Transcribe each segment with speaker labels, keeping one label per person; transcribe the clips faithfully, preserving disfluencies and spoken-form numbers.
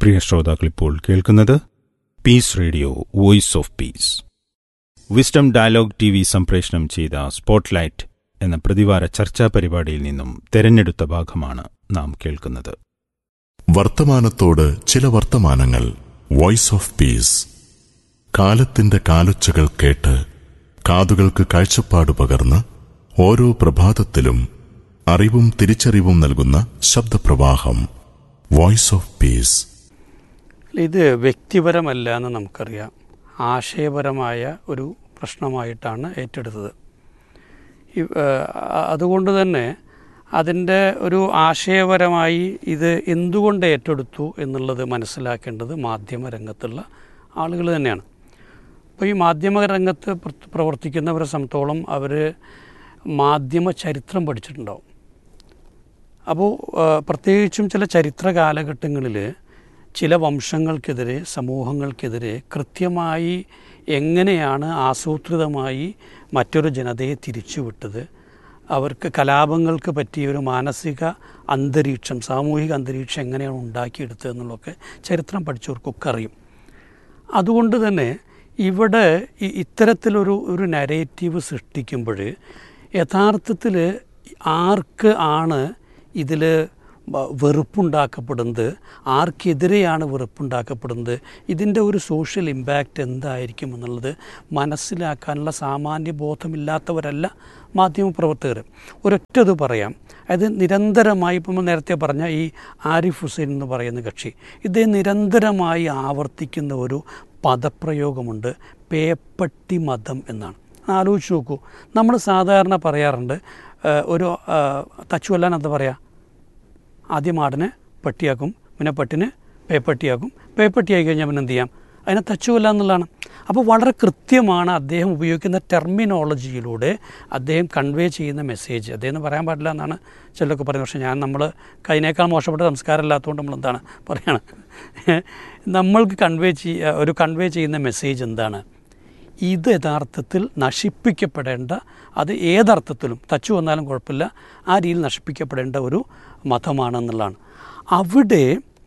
Speaker 1: പ്രിയ ശ്രോതാക്കളിപ്പോൾ കേൾക്കുന്നത് piece radio voice of peace. Wisdom dialogue T V സംപ്രേഷണം ചെയ്ത സ്പോട്ട്ലൈറ്റ് എന്ന പ്രതിവാര ചർച്ചാ പരിപാടിയിൽ നിന്നും തെരഞ്ഞെടുത്ത ഭാഗമാണ് നാം കേൾക്കുന്നത്.
Speaker 2: വർത്തമാനത്തോട് ചില വർത്തമാനങ്ങൾ. Voice of peace. കാലത്തിന്റെ കാലൊച്ചകൾ കേട്ട് കാതുകൾക്ക് കാഴ്ചപ്പാട് പകർന്ന് ഓരോ പ്രഭാതത്തിലും അറിവും തിരിച്ചറിവും നൽകുന്ന ശബ്ദപ്രവാഹം. Voice of peace.
Speaker 3: ഇത് വ്യക്തിപരമല്ല എന്ന് നമുക്കറിയാം, ആശയപരമായ ഒരു പ്രശ്നമായിട്ടാണ് ഏറ്റെടുത്തത്. അതുകൊണ്ട് തന്നെ അതിൻ്റെ ഒരു ആശയപരമായി ഇത് എന്തുകൊണ്ട് ഏറ്റെടുത്തു എന്നുള്ളത് മനസ്സിലാക്കേണ്ടത് മാധ്യമരംഗത്തുള്ള ആളുകൾ തന്നെയാണ്. അപ്പോൾ ഈ മാധ്യമരംഗത്ത് പ്രവർത്തിക്കുന്നവരെ സംബന്ധിച്ചോളം അവർ മാധ്യമ ചരിത്രം പഠിച്ചിട്ടുണ്ടാവും. അപ്പോൾ പ്രത്യേകിച്ചും ചില ചരിത്ര കാലഘട്ടങ്ങളിൽ ചില വംശങ്ങൾക്കെതിരെ, സമൂഹങ്ങൾക്കെതിരെ കൃത്യമായി എങ്ങനെയാണ് ആസൂത്രിതമായി മറ്റൊരു ജനതയെ തിരിച്ചുവിട്ടത്, അവർക്ക് കലാപങ്ങൾക്ക് പറ്റിയൊരു മാനസിക അന്തരീക്ഷം, സാമൂഹിക അന്തരീക്ഷം എങ്ങനെയാണ് ഉണ്ടാക്കിയെടുത്തത് എന്നുള്ളതൊക്കെ ചരിത്രം പഠിച്ചവർക്കൊക്കെ അറിയും. അതുകൊണ്ട് തന്നെ ഇവിടെ ഇത്തരത്തിലൊരു ഒരു നരേറ്റീവ് സൃഷ്ടിക്കുമ്പോൾ യഥാർത്ഥത്തിൽ ആർക്ക് ആണ് ഇതിൽ വെറുപ്പുണ്ടാക്കപ്പെടുന്നത്, ആർക്കെതിരെയാണ് വെറുപ്പുണ്ടാക്കപ്പെടുന്നത്, ഇതിൻ്റെ ഒരു സോഷ്യൽ ഇമ്പാക്റ്റ് എന്തായിരിക്കും എന്നുള്ളത് മനസ്സിലാക്കാനുള്ള സാമാന്യ ബോധമില്ലാത്തവരല്ല മാധ്യമപ്രവർത്തകർ. ഒരൊറ്റത് പറയാം, അത് നിരന്തരമായി ഇപ്പം നേരത്തെ പറഞ്ഞ ഈ ആരിഫ് ഹുസൈൻ എന്ന് പറയുന്ന കക്ഷി, ഇദ്ദേഹം നിരന്തരമായി ആവർത്തിക്കുന്ന ഒരു പദപ്രയോഗമുണ്ട്, പേപ്പട്ടി മതം എന്നാണ്. ആലോചിച്ച് നോക്കൂ, നമ്മൾ സാധാരണ പറയാറുണ്ട് ഒരു തച്ചുകൊല്ലാൻ എന്താ പറയുക, ആദ്യം ആടിനെ പട്ടിയാക്കും, പിന്നെ പട്ടിന് പേപ്പട്ടിയാക്കും, പേപ്പട്ടിയായി കഴിഞ്ഞാൽ പിന്നെ എന്ത് ചെയ്യാം, അതിനെ തച്ചുകൊല്ല എന്നുള്ളതാണ്. അപ്പോൾ വളരെ കൃത്യമാണ് അദ്ദേഹം ഉപയോഗിക്കുന്ന ടെർമിനോളജിയിലൂടെ അദ്ദേഹം കൺവേ ചെയ്യുന്ന മെസ്സേജ്. അദ്ദേഹം പറയാൻ പാടില്ല എന്നാണ് ചിലരൊക്കെ പറയുന്നത്. പക്ഷേ ഞാൻ നമ്മൾ അതിനേക്കാൾ മോശപ്പെട്ട സംസ്കാരം ഇല്ലാത്തതുകൊണ്ട് നമ്മൾ എന്താണ് പറയുകയാണ്, നമ്മൾക്ക് കൺവേ ചെയ്യ ഒരു കൺവേ ചെയ്യുന്ന മെസ്സേജ് എന്താണ്, ഇത് യഥാർത്ഥത്തിൽ നശിപ്പിക്കപ്പെടേണ്ട, അത് ഏതർത്ഥത്തിലും തച്ചു വന്നാലും കുഴപ്പമില്ല, ആ രീതിയിൽ നശിപ്പിക്കപ്പെടേണ്ട ഒരു മതമാണെന്നുള്ളതാണ്. അവിടെ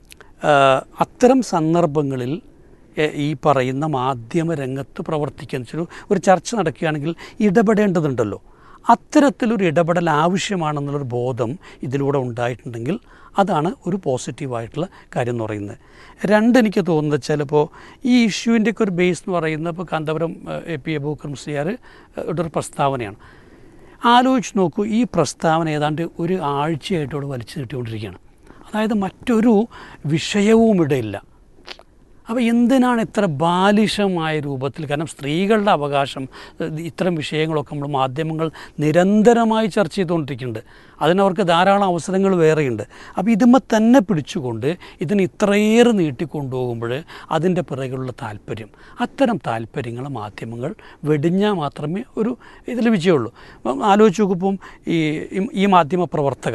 Speaker 3: അത്തരം സന്ദർഭങ്ങളിൽ ഈ പറയുന്ന മാധ്യമരംഗത്ത് പ്രവർത്തിക്കുന്ന വെച്ചാൽ ഒരു ചർച്ച നടക്കുകയാണെങ്കിൽ ഇടപെടേണ്ടതുണ്ടല്ലോ, അത്തരത്തിലൊരു ഇടപെടൽ ആവശ്യമാണെന്നുള്ളൊരു ബോധം ഇതിലൂടെ ഉണ്ടായിട്ടുണ്ടെങ്കിൽ അതാണ് ഒരു പോസിറ്റീവായിട്ടുള്ള കാര്യം എന്ന് പറയുന്നത്. രണ്ട്, എനിക്ക് തോന്നുന്നത് ചിലപ്പോൾ ഈ ഇഷ്യൂവിൻ്റെയൊക്കെ ഒരു ബേസ് എന്ന് പറയുന്നത് ഇപ്പോൾ കാന്തപുരം എ പി അബൂബക്കർ മുസ്ലിയാർ ഒരു പ്രസ്താവനയാണ്. ആലോചിച്ച് നോക്കൂ, ഈ പ്രസ്താവന ഏതാണ്ട് ഒരു ആഴ്ചയായിട്ടോട് വലിച്ചു നീട്ടിക്കൊണ്ടിരിക്കുകയാണ്. അതായത് മറ്റൊരു വിഷയവും ഇടയില്ല. അപ്പോൾ എന്തിനാണ് ഇത്ര ബാലിശമായ രൂപത്തിൽ, കാരണം സ്ത്രീകളുടെ അവകാശം, ഇത്തരം വിഷയങ്ങളൊക്കെ നമ്മൾ മാധ്യമങ്ങൾ നിരന്തരമായി ചർച്ച ചെയ്തുകൊണ്ടിരിക്കുന്നുണ്ട്, അതിനവർക്ക് ധാരാളം അവസരങ്ങൾ വേറെയുണ്ട്. അപ്പോൾ ഇതുമ്മ തന്നെ പിടിച്ചുകൊണ്ട് ഇതിന് ഇത്രയേറെ നീട്ടിക്കൊണ്ടുപോകുമ്പോൾ അതിൻ്റെ പിറകിലുള്ള താല്പര്യം, അത്തരം താല്പര്യങ്ങൾ മാധ്യമങ്ങൾ വെടിഞ്ഞാൽ മാത്രമേ ഒരു ഇതിൽ വിജയമുള്ളൂ. ആലോചിച്ച് നോക്കുമ്പം ഈ ഈ മാധ്യമ പ്രവർത്തക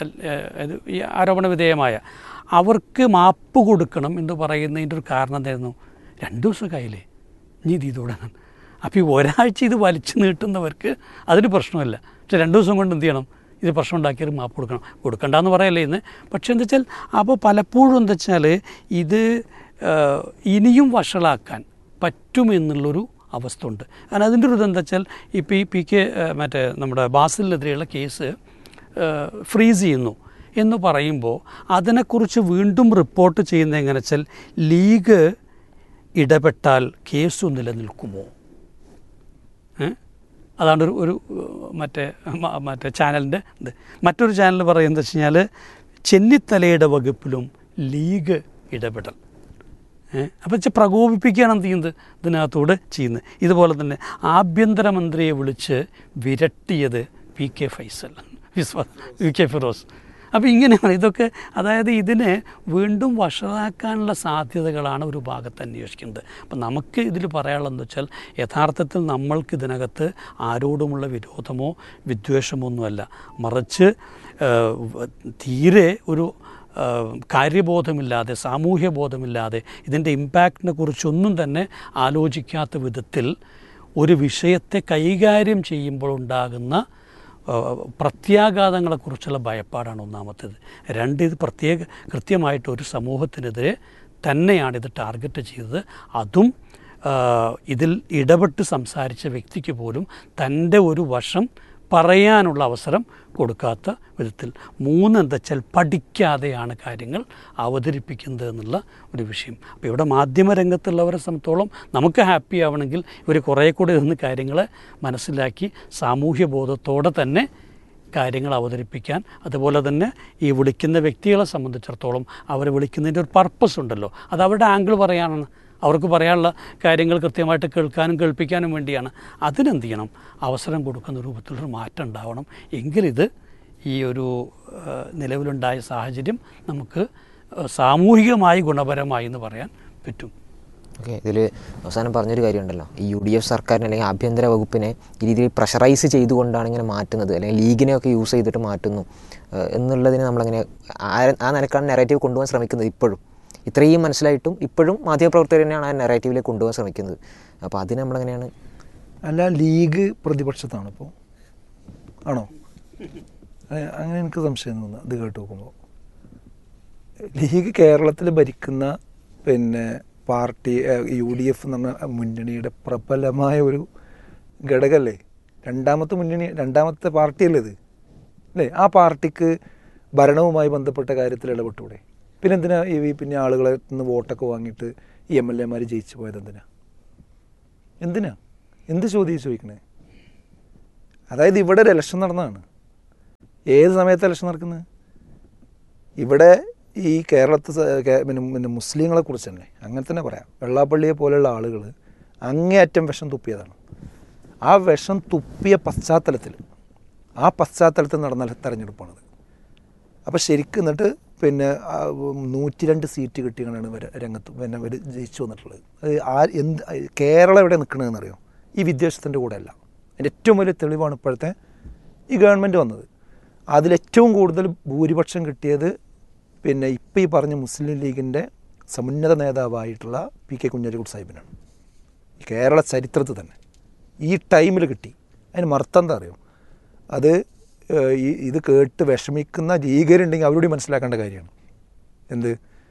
Speaker 3: ഈ ആരോപണ വിധേയമായ അവർക്ക് മാപ്പ് കൊടുക്കണം എന്ന് പറയുന്നതിൻ്റെ ഒരു കാരണം എന്തായിരുന്നു, രണ്ട് ദിവസം കയ്യിലേ നീ ഇത് ഇതോടാണ്. അപ്പോൾ ഈ ഒരാഴ്ച ഇത് വലിച്ചു നീട്ടുന്നവർക്ക് അതിന് പ്രശ്നമല്ല, പക്ഷേ രണ്ട് ദിവസം കൊണ്ട് എന്ത് ചെയ്യണം, ഇത് പ്രശ്നം ഉണ്ടാക്കിയത് മാപ്പ് കൊടുക്കണം. കൊടുക്കണ്ടെന്ന് പറയല്ലേ ഇന്ന്, പക്ഷേ എന്താ വെച്ചാൽ അപ്പോൾ പലപ്പോഴും എന്താ വെച്ചാൽ ഇത് ഇനിയും വഷളാക്കാൻ പറ്റുമെന്നുള്ളൊരു അവസ്ഥ ഉണ്ട്. കാരണം അതിൻ്റെ ഒരു ഇതെന്താ വെച്ചാൽ ഇപ്പോൾ ഈ പി കെ മറ്റേ നമ്മുടെ ബാസിലിനെതിരെയുള്ള കേസ് ഫ്രീസ് ചെയ്യുന്നു എന്ന് പറയുമ്പോൾ അതിനെക്കുറിച്ച് വീണ്ടും റിപ്പോർട്ട് ചെയ്യുന്നത് എങ്ങനെ വെച്ചാൽ ലീഗ് ഇടപെട്ടാൽ കേസ് നിലനിൽക്കുമോ, അതാണ് ഒരു ഒരു മറ്റേ മറ്റേ ചാനലിൻ്റെ ഇത്. മറ്റൊരു ചാനൽ പറയുന്നത് വെച്ച് കഴിഞ്ഞാൽ ചെന്നിത്തലയുടെ വകുപ്പിലും ലീഗ് ഇടപെടൽ. അപ്പോൾ വെച്ചാൽ പ്രകോപിപ്പിക്കുകയാണ് എന്ത് ചെയ്യുന്നത്, ഇതിനകത്തൂടെ ചെയ്യുന്നത്. ഇതുപോലെ തന്നെ ആഭ്യന്തരമന്ത്രിയെ വിളിച്ച് വിരട്ടിയത് P K Faisal, Vishwas P K Firoz. അപ്പോൾ ഇങ്ങനെയാണ് ഇതൊക്കെ. അതായത് ഇതിനെ വീണ്ടും വഷളാക്കാനുള്ള സാധ്യതകളാണ് ഒരു ഭാഗത്ത് അന്വേഷിക്കുന്നത്. അപ്പം നമുക്ക് ഇതിൽ പറയാനുള്ളതെന്ന് വെച്ചാൽ യഥാർത്ഥത്തിൽ നമ്മൾക്ക് ഇതിനകത്ത് ആരോടുമുള്ള വിരോധമോ വിദ്വേഷമോ ഒന്നുമല്ല, മറിച്ച് തീരെ ഒരു കാര്യബോധമില്ലാതെ, സാമൂഹ്യ ബോധമില്ലാതെ, ഇതിൻ്റെ ഇമ്പാക്റ്റിനെ കുറിച്ചൊന്നും തന്നെ ആലോചിക്കാത്ത വിധത്തിൽ ഒരു വിഷയത്തെ കൈകാര്യം ചെയ്യുമ്പോൾ ഉണ്ടാകുന്ന പ്രത്യാഘാതങ്ങളെക്കുറിച്ചുള്ള ഭയപ്പാടാണ് ഒന്നാമത്തേത്. രണ്ട്, ഇത് പ്രത്യേക കൃത്യമായിട്ട് ഒരു സമൂഹത്തിനെതിരെ തന്നെയാണ് ഇത് ടാർഗറ്റ് ചെയ്തത്. അതും ഇതിൽ ഇടപെട്ട് സംസാരിച്ച വ്യക്തിക്ക് പോലും തൻ്റെ ഒരു വശം പറയാനുള്ള അവസരം കൊടുക്കാത്ത വിധത്തിൽ. മൂന്ന് എന്താ വെച്ചാൽ പഠിക്കാതെയാണ് കാര്യങ്ങൾ അവതരിപ്പിക്കുന്നത് എന്നുള്ള ഒരു വിഷയം. അപ്പോൾ ഇവിടെ മാധ്യമരംഗത്തുള്ളവരെ സംബന്ധിച്ചോളം നമുക്ക് ഹാപ്പി ആവണമെങ്കിൽ ഇവർ കുറേ കൂടി നിന്ന് കാര്യങ്ങളെ മനസ്സിലാക്കി സാമൂഹ്യ ബോധത്തോടെ തന്നെ കാര്യങ്ങൾ അവതരിപ്പിക്കാൻ, അതുപോലെ തന്നെ ഈ വിളിക്കുന്ന വ്യക്തികളെ സംബന്ധിച്ചിടത്തോളം അവർ വിളിക്കുന്നതിൻ്റെ ഒരു പർപ്പസ് ഉണ്ടല്ലോ, അത് അവരുടെ ആംഗിൾ പറയാനാണ്, അവർക്ക് പറയാനുള്ള കാര്യങ്ങൾ കൃത്യമായിട്ട് കേൾക്കാനും കേൾപ്പിക്കാനും വേണ്ടിയാണ്. അതിനെന്ത് ചെയ്യണം, അവസരം കൊടുക്കുന്ന രൂപത്തിലൊരു മാറ്റം ഉണ്ടാവണം. എങ്കിലിത് ഈ ഒരു നിലവിലുണ്ടായ സാഹചര്യം നമുക്ക് സാമൂഹികമായി ഗുണപരമായി എന്ന് പറയാൻ പറ്റും.
Speaker 4: ഓക്കെ, ഇതിൽ അവസാനം പറഞ്ഞൊരു കാര്യമുണ്ടല്ലോ, ഈ യു ഡി എഫ് സർക്കാരിനെ അല്ലെങ്കിൽ ആഭ്യന്തര വകുപ്പിനെ ഈ രീതിയിൽ പ്രഷറൈസ് ചെയ്തുകൊണ്ടാണ് ഇങ്ങനെ മാറ്റുന്നത്, അല്ലെങ്കിൽ ലീഗിനെയൊക്കെ യൂസ് ചെയ്തിട്ട് മാറ്റുന്നു എന്നുള്ളതിന് നമ്മളങ്ങനെ ആ നിലക്കാണ് നെറേറ്റീവ് കൊണ്ടുപോകാൻ ശ്രമിക്കുന്നത്. ഇപ്പോഴും ഇത്രയും മനസ്സിലായിട്ടും ഇപ്പോഴും മാധ്യമപ്രവർത്തകർ തന്നെയാണ് ആ നെറേറ്റീവിലേക്ക് കൊണ്ടുപോകാൻ ശ്രമിക്കുന്നത്. അപ്പോൾ അതിന് നമ്മളെങ്ങനെയാണ്?
Speaker 5: അല്ല, ലീഗ് പ്രതിപക്ഷത്താണ് ഇപ്പോൾ, ആണോ? അങ്ങനെ എനിക്ക് സംശയം തോന്നുന്നു ഇത് കേട്ട് നോക്കുമ്പോൾ. ലീഗ് കേരളത്തിൽ ഭരിക്കുന്ന പിന്നെ പാർട്ടി യു ഡി എഫ് എന്ന് പറഞ്ഞ മുന്നണിയുടെ പ്രബലമായ ഒരു ഘടകമല്ലേ, രണ്ടാമത്തെ മുന്നണി, രണ്ടാമത്തെ പാർട്ടിയല്ലേ ഇത്, അല്ലേ? ആ പാർട്ടിക്ക് ഭരണവുമായി ബന്ധപ്പെട്ട കാര്യത്തിൽ ഇടപെട്ടൂടെ? പിന്നെ എന്തിനാ ഈ പിന്നെ ആളുകളെ നിന്ന് വോട്ടൊക്കെ വാങ്ങിയിട്ട് ഈ എം എൽ എമാർ ജയിച്ചു പോയത്? എന്തിനാ എന്തിനാ എന്ത് ചോദ്യം ചോദിക്കണേ? അതായത് ഇവിടെ ഒരു ഇലക്ഷൻ നടന്നതാണ്. ഏത് സമയത്ത് ഇലക്ഷൻ നടക്കുന്നത്? ഇവിടെ ഈ കേരളത്തിൽ പിന്നെ പിന്നെ മുസ്ലിങ്ങളെ കുറിച്ച് തന്നെ അങ്ങനെ തന്നെ പറയാം. വെള്ളാപ്പള്ളിയെ പോലെയുള്ള ആളുകൾ അങ്ങേയറ്റം വിഷം തുപ്പിയതാണ്. ആ വിഷം തുപ്പിയ പശ്ചാത്തലത്തിൽ ആ പശ്ചാത്തലത്തിൽ നടന്ന തെരഞ്ഞെടുപ്പാണത്. അപ്പോൾ ശരിക്കും എന്നിട്ട് പിന്നെ നൂറ്റി രണ്ട് സീറ്റ് കിട്ടിയാണ് ഇവർ രംഗത്ത് പിന്നെ ഇവർ ജയിച്ചു വന്നിട്ടുള്ളത്. അത് ആ എന്ത് കേരളം എവിടെ നിൽക്കണമെന്നറിയോ? ഈ വിദ്വേഷത്തിൻ്റെ കൂടെ അല്ല. അതിൻ്റെ ഏറ്റവും വലിയ തെളിവാണ് ഇപ്പോഴത്തെ ഈ ഗവൺമെൻറ് വന്നത്. അതിലേറ്റവും കൂടുതൽ ഭൂരിപക്ഷം കിട്ടിയത് പിന്നെ ഇപ്പം ഈ പറഞ്ഞ മുസ്ലിം ലീഗിൻ്റെ സമുന്നത നേതാവായിട്ടുള്ള പി കെ കുഞ്ഞാലിക്കുട്ടി സാഹിബിനാണ്. കേരള ചരിത്രത്തിൽ തന്നെ ഈ ടൈമിൽ കിട്ടി. അതിന് മറുത്തം എന്താ അറിയോ? അത് ഈ ഇത് കേട്ട് വിഷമിക്കുന്ന ലീഗരുണ്ടെങ്കിൽ അവരോട് മനസ്സിലാക്കേണ്ട കാര്യമാണ്. എന്ത്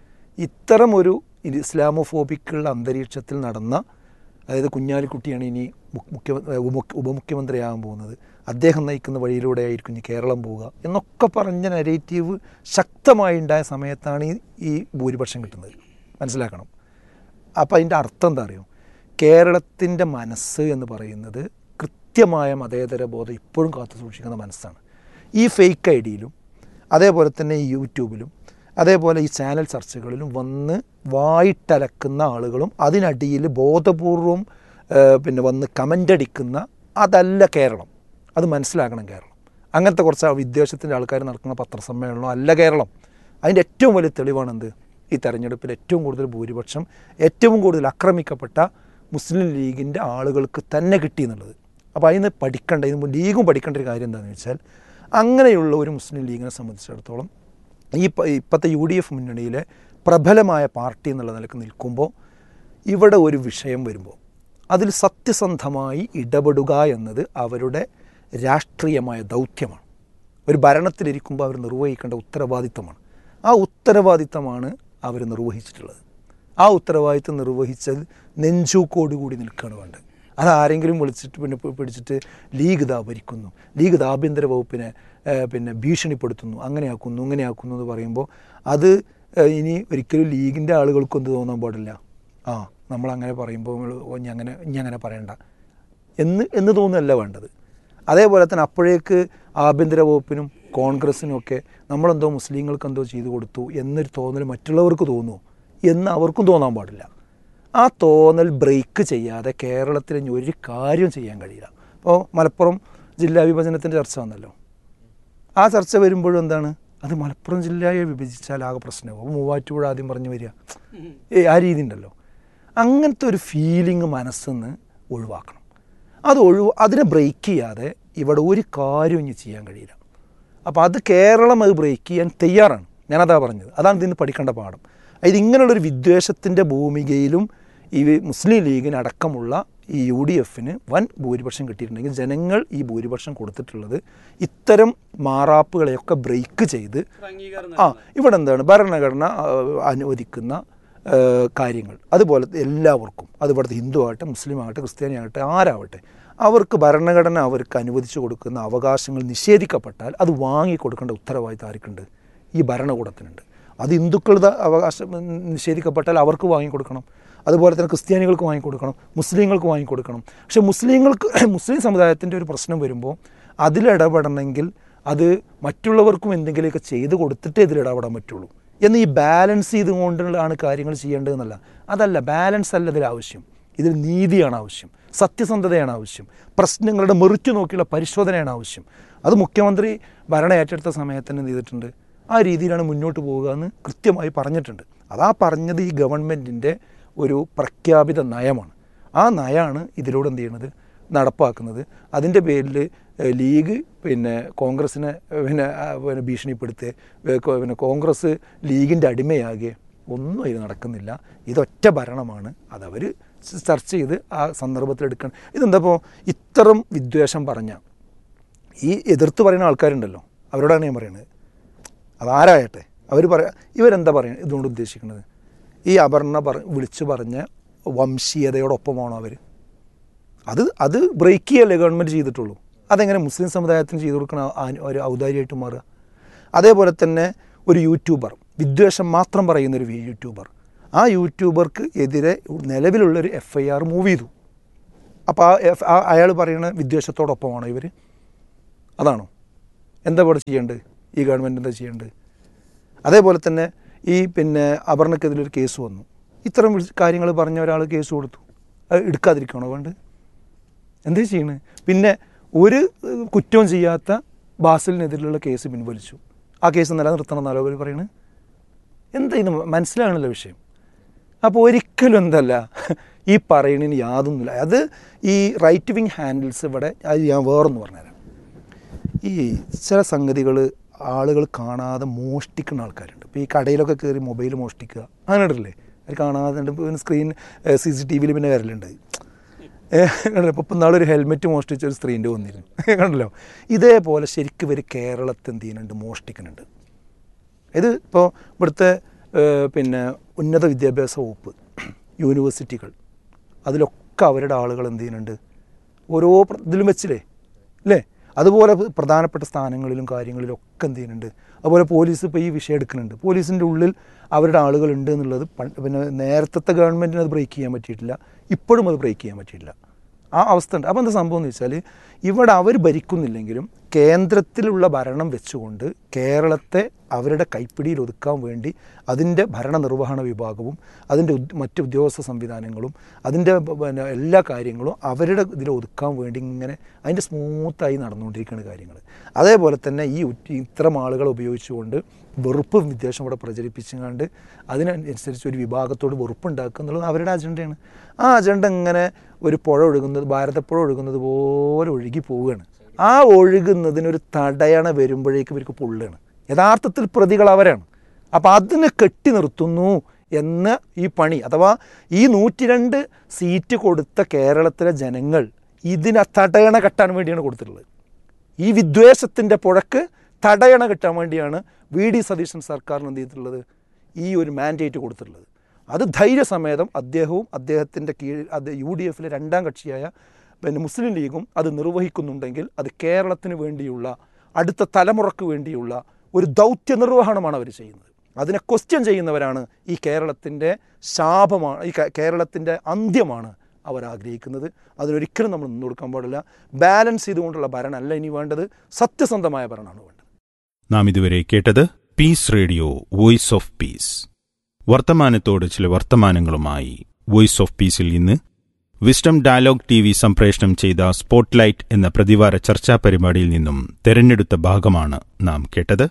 Speaker 5: ഇത്തരം ഒരു ഇസ്ലാമോഫോബിക്കുള്ള അന്തരീക്ഷത്തിൽ നടന്ന, അതായത് കുഞ്ഞാലിക്കുട്ടിയാണ് ഇനി മുഖ്യ ഉപമുഖ്യമന്ത്രിയാകാൻ പോകുന്നത്, അദ്ദേഹം നയിക്കുന്ന വഴിയിലൂടെ ആയിരിക്കും ഇനി കേരളം പോവുക എന്നൊക്കെ പറഞ്ഞ നെറേറ്റീവ് ശക്തമായി ഉണ്ടായ സമയത്താണ് ഈ ഈ ഭൂരിപക്ഷം കിട്ടുന്നത്. മനസ്സിലാക്കണം. അപ്പോൾ അതിൻ്റെ അർത്ഥം എന്താ അറിയോ? കേരളത്തിൻ്റെ മനസ്സ് എന്ന് പറയുന്നത് കൃത്യമായ മതേതര ബോധം ഇപ്പോഴും കാത്തു സൂക്ഷിക്കുന്ന മനസ്സാണ്. ഈ ഫേക്ക് ഐ ഡിയിലും അതേപോലെ തന്നെ ഈ യൂട്യൂബിലും അതേപോലെ ഈ ചാനൽ ചർച്ചകളിലും വന്ന് വായിട്ടലക്കുന്ന ആളുകളും അതിനടിയിൽ ബോധപൂർവം പിന്നെ വന്ന് കമൻ്റ് അടിക്കുന്ന അതല്ല കേരളം. അത് മനസ്സിലാക്കണം കേരളം. അങ്ങനത്തെ കുറച്ച് വിദ്വേഷത്തിൻ്റെ ആൾക്കാർ നടക്കുന്ന പത്രസമ്മേളനം അല്ല കേരളം. അതിൻ്റെ ഏറ്റവും വലിയ തെളിവാണെന്ത്? ഈ തെരഞ്ഞെടുപ്പിൽ ഏറ്റവും കൂടുതൽ ഭൂരിപക്ഷം ഏറ്റവും കൂടുതൽ ആക്രമിക്കപ്പെട്ട മുസ്ലിം ലീഗിൻ്റെ ആളുകൾക്ക് തന്നെ കിട്ടി എന്നുള്ളത്. അപ്പോൾ അതിന് പഠിക്കേണ്ട, ഇതിന് ലീഗും പഠിക്കേണ്ട ഒരു കാര്യം എന്താണെന്ന് വെച്ചാൽ, അങ്ങനെയുള്ള ഒരു മുസ്ലിം ലീഗിനെ സംബന്ധിച്ചിടത്തോളം ഈ ഇപ്പോഴത്തെ യു ഡി എഫ് മുന്നണിയിലെ പ്രബലമായ പാർട്ടി എന്നുള്ള നിലക്ക് നിൽക്കുമ്പോൾ ഇവിടെ ഒരു വിഷയം വരുമ്പോൾ അതിൽ സത്യസന്ധമായി ഇടപെടുക എന്നത് അവരുടെ രാഷ്ട്രീയമായ ദൗത്യമാണ്. ഒരു ഭരണത്തിലിരിക്കുമ്പോൾ അവർ നിർവഹിക്കേണ്ട ഉത്തരവാദിത്തമാണ്. ആ ഉത്തരവാദിത്തമാണ് അവർ നിർവഹിച്ചിട്ടുള്ളത്. ആ ഉത്തരവാദിത്തം നിർവഹിച്ചത് നെഞ്ചൂക്കോടുകൂടി നിൽക്കുകയാണ് വേണ്ടത്. അതാരെങ്കിലും വിളിച്ചിട്ട് പിന്നെ പിടിച്ചിട്ട് ലീഗ് ഇതാ ഭരിക്കുന്നു, ലീഗ് ഇത് ആഭ്യന്തര വകുപ്പിനെ പിന്നെ ഭീഷണിപ്പെടുത്തുന്നു, അങ്ങനെയാക്കുന്നു ഇങ്ങനെയാക്കുന്നു എന്ന് പറയുമ്പോൾ അത് ഇനി ഒരിക്കലും ലീഗിൻ്റെ ആളുകൾക്കും എന്ത് തോന്നാൻ പാടില്ല, ആ നമ്മളങ്ങനെ പറയുമ്പോൾ ഇനി അങ്ങനെ ഇനി അങ്ങനെ പറയണ്ട എന്ന് എന്ന് തോന്നുന്നല്ല വേണ്ടത്. അതേപോലെ തന്നെ അപ്പോഴേക്ക് ആഭ്യന്തര വകുപ്പിനും കോൺഗ്രസ്സിനും ഒക്കെ നമ്മളെന്തോ മുസ്ലിങ്ങൾക്ക് എന്തോ ചെയ്തു കൊടുത്തു എന്നൊരു തോന്നൽ മറ്റുള്ളവർക്ക് തോന്നുമോ എന്ന് അവർക്കും തോന്നാൻ പാടില്ല. ആ തോന്നൽ ബ്രേക്ക് ചെയ്യാതെ കേരളത്തിൽ ഇനി ഒരു കാര്യം ചെയ്യാൻ കഴിയില്ല. അപ്പോൾ മലപ്പുറം ജില്ലാ വിഭജനത്തിൻ്റെ ചർച്ച വന്നല്ലോ. ആ ചർച്ച വരുമ്പോഴും എന്താണ്, അത് മലപ്പുറം ജില്ലയെ വിഭജിച്ചാൽ ആകെ പ്രശ്നമാകും. അപ്പോൾ മൂവാറ്റുപുഴ ആദ്യം പറഞ്ഞു വരിക, ഏ ആ രീതി ഉണ്ടല്ലോ. അങ്ങനത്തെ ഒരു ഫീലിംഗ് മനസ്സിന്ന് ഒഴിവാക്കണം. അത് ഒഴിവ് അതിനെ ബ്രേക്ക് ചെയ്യാതെ ഇവിടെ ഒരു കാര്യം ഇനി ചെയ്യാൻ കഴിയില്ല. അപ്പോൾ അത് കേരളം അത് ബ്രേക്ക് ചെയ്യാൻ തയ്യാറാണ്. ഞാനതാ പറഞ്ഞത്. അതാണ് ഇതിന് പഠിക്കേണ്ട പാഠം. ഇത് ഇങ്ങനെയുള്ളൊരു വിദ്വേഷത്തിൻ്റെ ഭൂമികയിലും ഈ മുസ്ലിം ലീഗിനടക്കമുള്ള ഈ യു ഡി എഫിന് വൻ ഭൂരിപക്ഷം കിട്ടിയിട്ടുണ്ടെങ്കിൽ ജനങ്ങൾ ഈ ഭൂരിപക്ഷം കൊടുത്തിട്ടുള്ളത് ഇത്തരം മാറാപ്പുകളെയൊക്കെ ബ്രേക്ക് ചെയ്ത് ആ ഇവിടെ എന്താണ് ഭരണഘടന അനുവദിക്കുന്ന കാര്യങ്ങൾ. അതുപോലെ എല്ലാവർക്കും, അത് ഇവിടുത്തെ ഹിന്ദു ആകട്ടെ, മുസ്ലിം ആകട്ടെ, ക്രിസ്ത്യാനി ആകട്ടെ, ആരാവട്ടെ, അവർക്ക് ഭരണഘടന അവർക്ക് അനുവദിച്ചു കൊടുക്കുന്ന അവകാശങ്ങൾ നിഷേധിക്കപ്പെട്ടാൽ അത് വാങ്ങിക്കൊടുക്കേണ്ട ഉത്തരവാദിത്തം ആർക്കുണ്ട്? ഈ ഭരണകൂടത്തിനുണ്ട്. അത് ഹിന്ദുക്കളുടെ അവകാശം നിഷേധിക്കപ്പെട്ടാൽ അവർക്ക് വാങ്ങിക്കൊടുക്കണം. അതുപോലെ തന്നെ ക്രിസ്ത്യാനികൾക്ക് വാങ്ങിക്കൊടുക്കണം, മുസ്ലിങ്ങൾക്ക് വാങ്ങിക്കൊടുക്കണം. പക്ഷേ മുസ്ലിങ്ങൾക്ക് മുസ്ലിം സമുദായത്തിൻ്റെ ഒരു പ്രശ്നം വരുമ്പോൾ അതിലിടപെടണമെങ്കിൽ അത് മറ്റുള്ളവർക്കും എന്തെങ്കിലുമൊക്കെ ചെയ്ത് കൊടുത്തിട്ടേ ഇതിലിടപെടാൻ പറ്റുള്ളൂ. എന്ന് ഈ ബാലൻസ് ചെയ്തുകൊണ്ടുള്ളതാണ് കാര്യങ്ങൾ ചെയ്യേണ്ടതെന്നല്ല. അതല്ല, ബാലൻസ് അല്ല ഇതിൽ ആവശ്യം. ഇതിൽ നീതിയാണ് ആവശ്യം, സത്യസന്ധതയാണ് ആവശ്യം, പ്രശ്നങ്ങളുടെ മെറിറ്റ് നോക്കിയുള്ള പരിശോധനയാണ് ആവശ്യം. അത് മുഖ്യമന്ത്രി ഭരണം ഏറ്റെടുത്ത സമയത്ത് തന്നെ ചെയ്തിട്ടുണ്ട്. ആ രീതിയിലാണ് മുന്നോട്ട് പോവുക എന്ന് കൃത്യമായി പറഞ്ഞിട്ടുണ്ട്. അതാ പറഞ്ഞത് ഈ ഗവൺമെൻറ്റിൻ്റെ ഒരു പ്രഖ്യാപിത നയമാണ്. ആ നയമാണ് ഇതിലൂടെ എന്ത് ചെയ്യണത്, നടപ്പാക്കുന്നത്. അതിൻ്റെ പേരിൽ ലീഗ് പിന്നെ കോൺഗ്രസിനെ പിന്നെ പിന്നെ ഭീഷണിപ്പെടുത്തുക, പിന്നെ കോൺഗ്രസ് ലീഗിൻ്റെ അടിമയാകുക, ഒന്നും അതിൽ നടക്കുന്നില്ല. ഇതൊറ്റ ഭരണമാണ്. അതവർ ചർച്ച ചെയ്ത് ആ സന്ദർഭത്തിലെടുക്കണം. ഇതെന്താ ഇപ്പോൾ ഇത്തരം വിദ്വേഷം പറഞ്ഞ ഈ എതിർത്ത് പറയുന്ന ആൾക്കാരുണ്ടല്ലോ, അവരോടാണ് ഞാൻ പറയുന്നത്. അതാരായട്ടെ, അവർ പറയാ ഇവരെന്താ പറയുന്നത് ഇതുകൊണ്ട് ഉദ്ദേശിക്കുന്നത്? ഈ അപർണ പറ വിളിച്ചു പറഞ്ഞ വംശീയതയോടൊപ്പമാണോ അവർ? അത് അത് ബ്രേക്ക് ചെയ്യല്ലേ ഗവൺമെൻറ് ചെയ്തിട്ടുള്ളൂ. അതെങ്ങനെ മുസ്ലിം സമുദായത്തിന് ചെയ്തു കൊടുക്കണ ഒരു ഔദാര്യമായിട്ട് മാറുക? അതേപോലെ തന്നെ ഒരു യൂട്യൂബർ, വിദ്വേഷം മാത്രം പറയുന്നൊരു യൂട്യൂബർ, ആ യൂട്യൂബർക്ക് എതിരെ നിലവിലുള്ളൊരു എഫ് ഐ ആർ മൂവ് ചെയ്തു. അപ്പോൾ ആ എഫ് അയാൾ പറയുന്ന വിദ്വേഷത്തോടൊപ്പമാണോ ഇവർ? അതാണോ? എന്താ ഇവിടെ ചെയ്യേണ്ടത്? ഈ ഗവൺമെൻറ് എന്താ ചെയ്യേണ്ടത്? അതേപോലെ തന്നെ ഈ പിന്നെ അപർണക്കെതിലൊരു കേസ് വന്നു. ഇത്തരം കാര്യങ്ങൾ പറഞ്ഞ ഒരാൾ കേസ് കൊടുത്തു. അത് എടുക്കാതിരിക്കണോ വേണ്ട? എന്താ ചെയ്യണത്? പിന്നെ ഒരു കുറ്റവും ചെയ്യാത്ത ബാസിലിനെതിരെയുള്ള കേസ് പിൻവലിച്ചു. ആ കേസ് നിലനിർത്തണം എന്നാലോ അവർ പറയുന്നത്? എന്താ ഇത് മനസ്സിലാകണല്ലോ വിഷയം. അപ്പോൾ ഒരിക്കലും എന്തല്ല ഈ പറയുന്നതിന് യാതൊന്നുമില്ല. അത് ഈ റൈറ്റ് വിങ് ഹാൻഡിൽസ് ഇവിടെ, അത് ഞാൻ വേറൊന്ന് പറഞ്ഞുതരാം. ഈ ചില സംഗതികൾ ആളുകൾ കാണാതെ മോഷ്ടിക്കുന്ന ആൾക്കാരുണ്ട്. ഇപ്പോൾ ഈ കടയിലൊക്കെ കയറി മൊബൈൽ മോഷ്ടിക്കുക, അങ്ങനെ ഉണ്ടല്ലേ? അത് കാണാതെ പിന്നെ സ്ക്രീൻ സി സി ടി വിയിൽ പിന്നെ വരലുണ്ട്. കണ്ടല്ലോ, ഇപ്പോൾ ഇപ്പം നാളെ ഒരു ഹെൽമെറ്റ് മോഷ്ടിച്ച ഒരു സ്ത്രീൻ്റെ വന്നിരുന്നു, കണ്ടല്ലോ. ഇതേപോലെ ശരിക്കും ഇവർ കേരളത്തിൽ എന്ത് ചെയ്യുന്നുണ്ട്, മോഷ്ടിക്കുന്നുണ്ട്. ഇത് ഇപ്പോൾ ഇവിടുത്തെ പിന്നെ ഉന്നത വിദ്യാഭ്യാസ വകുപ്പ്, യൂണിവേഴ്സിറ്റികൾ, അതിലൊക്കെ അവരുടെ ആളുകൾ എന്ത് ചെയ്യുന്നുണ്ട്, ഓരോ ഇതിലും വെച്ചില്ലേ അല്ലേ? അതുപോലെ പ്രധാനപ്പെട്ട സ്ഥാനങ്ങളിലും കാര്യങ്ങളിലൊക്കെ എന്ത് ചെയ്യുന്നുണ്ട്. അതുപോലെ പോലീസ് ഇപ്പോൾ ഈ വിഷയം എടുക്കുന്നുണ്ട്. പോലീസിൻ്റെ ഉള്ളിൽ അവരുടെ ആളുകളുണ്ട് എന്നുള്ളത് പിന്നെ നേരത്തെ ഗവൺമെൻറ്റിന് അത് ബ്രേക്ക് ചെയ്യാൻ പറ്റിയിട്ടില്ല, ഇപ്പോഴും അത് ബ്രേക്ക് ചെയ്യാൻ പറ്റിയിട്ടില്ല. ആ അവസ്ഥ ഉണ്ട്. അപ്പോൾ എന്താ സംഭവം എന്ന് വെച്ചാൽ, ഇവിടെ അവർ ഭരിക്കുന്നില്ലെങ്കിലും കേന്ദ്രത്തിലുള്ള ഭരണം വെച്ചുകൊണ്ട് കേരളത്തെ അവരുടെ കൈപ്പിടിയിൽ ഒതുക്കാൻ വേണ്ടി അതിൻ്റെ ഭരണനിർവഹണ വിഭാഗവും അതിൻ്റെ മറ്റ് ഉദ്യോഗസ്ഥ സംവിധാനങ്ങളും അതിൻ്റെ പിന്നെ എല്ലാ കാര്യങ്ങളും അവരുടെ ഇതിൽ ഒതുക്കാൻ വേണ്ടി ഇങ്ങനെ അതിൻ്റെ സ്മൂത്തായി നടന്നുകൊണ്ടിരിക്കുന്ന കാര്യങ്ങൾ. അതേപോലെ തന്നെ ഈ ഇത്തരം ആളുകളെ ഉപയോഗിച്ചുകൊണ്ട് വെറുപ്പ് വിദ്വേഷം ഇവിടെ പ്രചരിപ്പിച്ചുകൊണ്ട് അതിനനുസരിച്ച് ഒരു വിഭാഗത്തോട് വെറുപ്പുണ്ടാക്കുക എന്നുള്ളത് അവരുടെ അജണ്ടയാണ്. ആ അജണ്ട ഇങ്ങനെ ഒരു പുഴ ഒഴുകുന്നത്, ഭാരതപ്പുഴ ഒഴുകുന്നത് പോലെ ഒഴുകി പോവുകയാണ്. ആ ഒഴുകുന്നതിനൊരു തടയണ വരുമ്പോഴേക്കും ഇവർക്ക് പൊള്ളുകയാണ്. യഥാർത്ഥത്തിൽ പ്രതികൾ അവരാണ്. അപ്പോൾ അതിനെ കെട്ടി നിർത്തുന്നു എന്ന ഈ പണി, അഥവാ ഈ നൂറ്റി രണ്ട് സീറ്റ് കൊടുത്ത കേരളത്തിലെ ജനങ്ങൾ ഇതിനെ തടയണ കെട്ടാൻ വേണ്ടിയാണ് കൊടുത്തിട്ടുള്ളത്. ഈ വിദ്വേഷത്തിൻ്റെ പുഴക്ക് തടയണ കിട്ടാൻ വേണ്ടിയാണ് വി ഡി സതീശൻ സർക്കാരിന് എന്ത് ചെയ്തിട്ടുള്ളത്, ഈ ഒരു മാൻഡേറ്റ് കൊടുത്തിട്ടുള്ളത്. അത് ധൈര്യസമേതം അദ്ദേഹവും അദ്ദേഹത്തിൻ്റെ കീഴിൽ അത് യു ഡി എഫിലെ രണ്ടാം കക്ഷിയായ പിന്നെ മുസ്ലിം ലീഗും അത് നിർവഹിക്കുന്നുണ്ടെങ്കിൽ അത് കേരളത്തിന് വേണ്ടിയുള്ള അടുത്ത തലമുറക്ക് വേണ്ടിയുള്ള ഒരു ദൗത്യ നിർവഹണമാണ് അവർ ചെയ്യുന്നത്. അതിനെ ക്വസ്റ്റ്യൻ ചെയ്യുന്നവരാണ് ഈ കേരളത്തിൻ്റെ ശാപമാണ്, ഈ കേരളത്തിൻ്റെ അന്ത്യമാണ് അവർ ആഗ്രഹിക്കുന്നത്. അതിനൊരിക്കലും നമ്മൾ നിന്ന് കൊടുക്കാൻ പാടില്ല. ബാലൻസ് ചെയ്തുകൊണ്ടുള്ള ഭരണമല്ല ഇനി വേണ്ടത്, സത്യസന്ധമായ ഭരണമാണ് വേണ്ടത്.
Speaker 1: നാം ഇതുവരെ കേട്ടത് piece radio voice of peace. വർത്തമാനത്തോട് ചില വർത്തമാനങ്ങളുമായി വോയിസ് ഓഫ് പീസിൽ ഇന്ന് വിസ്ഡം ഡയലോഗ് ടി വി സംപ്രേഷണം ചെയ്ത സ്പോട്ട്ലൈറ്റ് എന്ന പ്രതിവാര ചർച്ചാ പരിപാടിയിൽ നിന്നും തെരഞ്ഞെടുത്ത ഭാഗമാണ് നാം കേട്ടത്.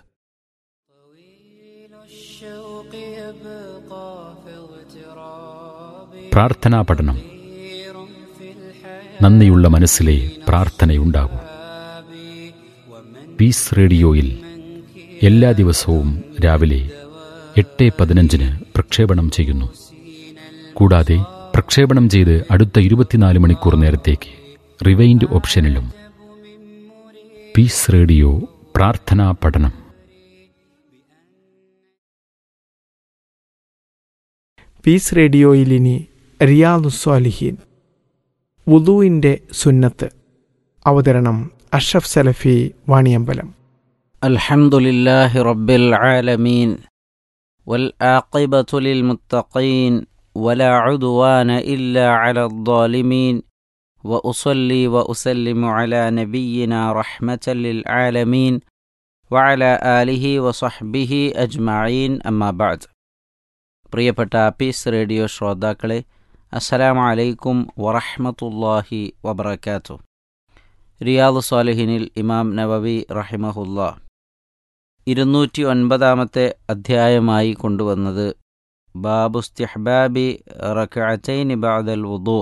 Speaker 6: പ്രാർത്ഥനാ പഠനം. നന്ദിയുള്ള മനസ്സിലെ പ്രാർത്ഥനയുണ്ടാകും. പീസ് റേഡിയോയിൽ എല്ലാ ദിവസവും രാവിലെ എട്ട് പതിനഞ്ചിന് പ്രക്ഷേപണം ചെയ്യുന്നു. കൂടാതെ പ്രക്ഷേപണം ചെയ്ത് അടുത്ത ഇരുപത്തിനാല് മണിക്കൂർ നേരത്തേക്ക് റിവൈൻഡ് ഓപ്ഷനിലും. പീസ് റേഡിയോ പ്രാർത്ഥനാ പഠനം.
Speaker 7: പീസ് റേഡിയോയിൽ ഇനി റിയാദുസ്സാലിഹീൻ വുദൂഇൻ്റെ സുന്നത്ത്. അവതരണം അഷ്റഫ് സലഫി വാണിയമ്പലം.
Speaker 8: അൽഹംദുലില്ലാഹി റബ്ബിൽ ആലമീൻ വൽ ആഖിബതു ലിൽ മുത്തഖീൻ വലാ ഉദ്വാന ഇല്ലാ അലൽ ളാലിമീൻ വഉസല്ലി വഉസല്ലിമു അലാ നബിയ്യിനാ റഹ്മത്തൽ ലിൽ ആലമീൻ വഅലാ ആലിഹി വസഹ്ബിഹി അജ്മഈൻ. അമ്മാ ബഅദ്. പ്രിയപ്പെട്ട പീസ് റേഡിയോ ശ്രോതാക്കളെ, അസ്സലാമു അലൈക്കും വറഹ്മത്തുള്ളാഹി വബറകാതുഹു. റിയാദുസ് സ്വാലിഹീനിൽ ഇമാം നവവി റഹിമഹുല്ലാ ഇരുന്നൂറ്റി ഒൻപതാമത്തെ അധ്യായമായി കൊണ്ടുവന്നത് ബാബു ഇസ്തിഹ്ബാബി റക്അത്തൈനി ബഅദൽ വുദൂ.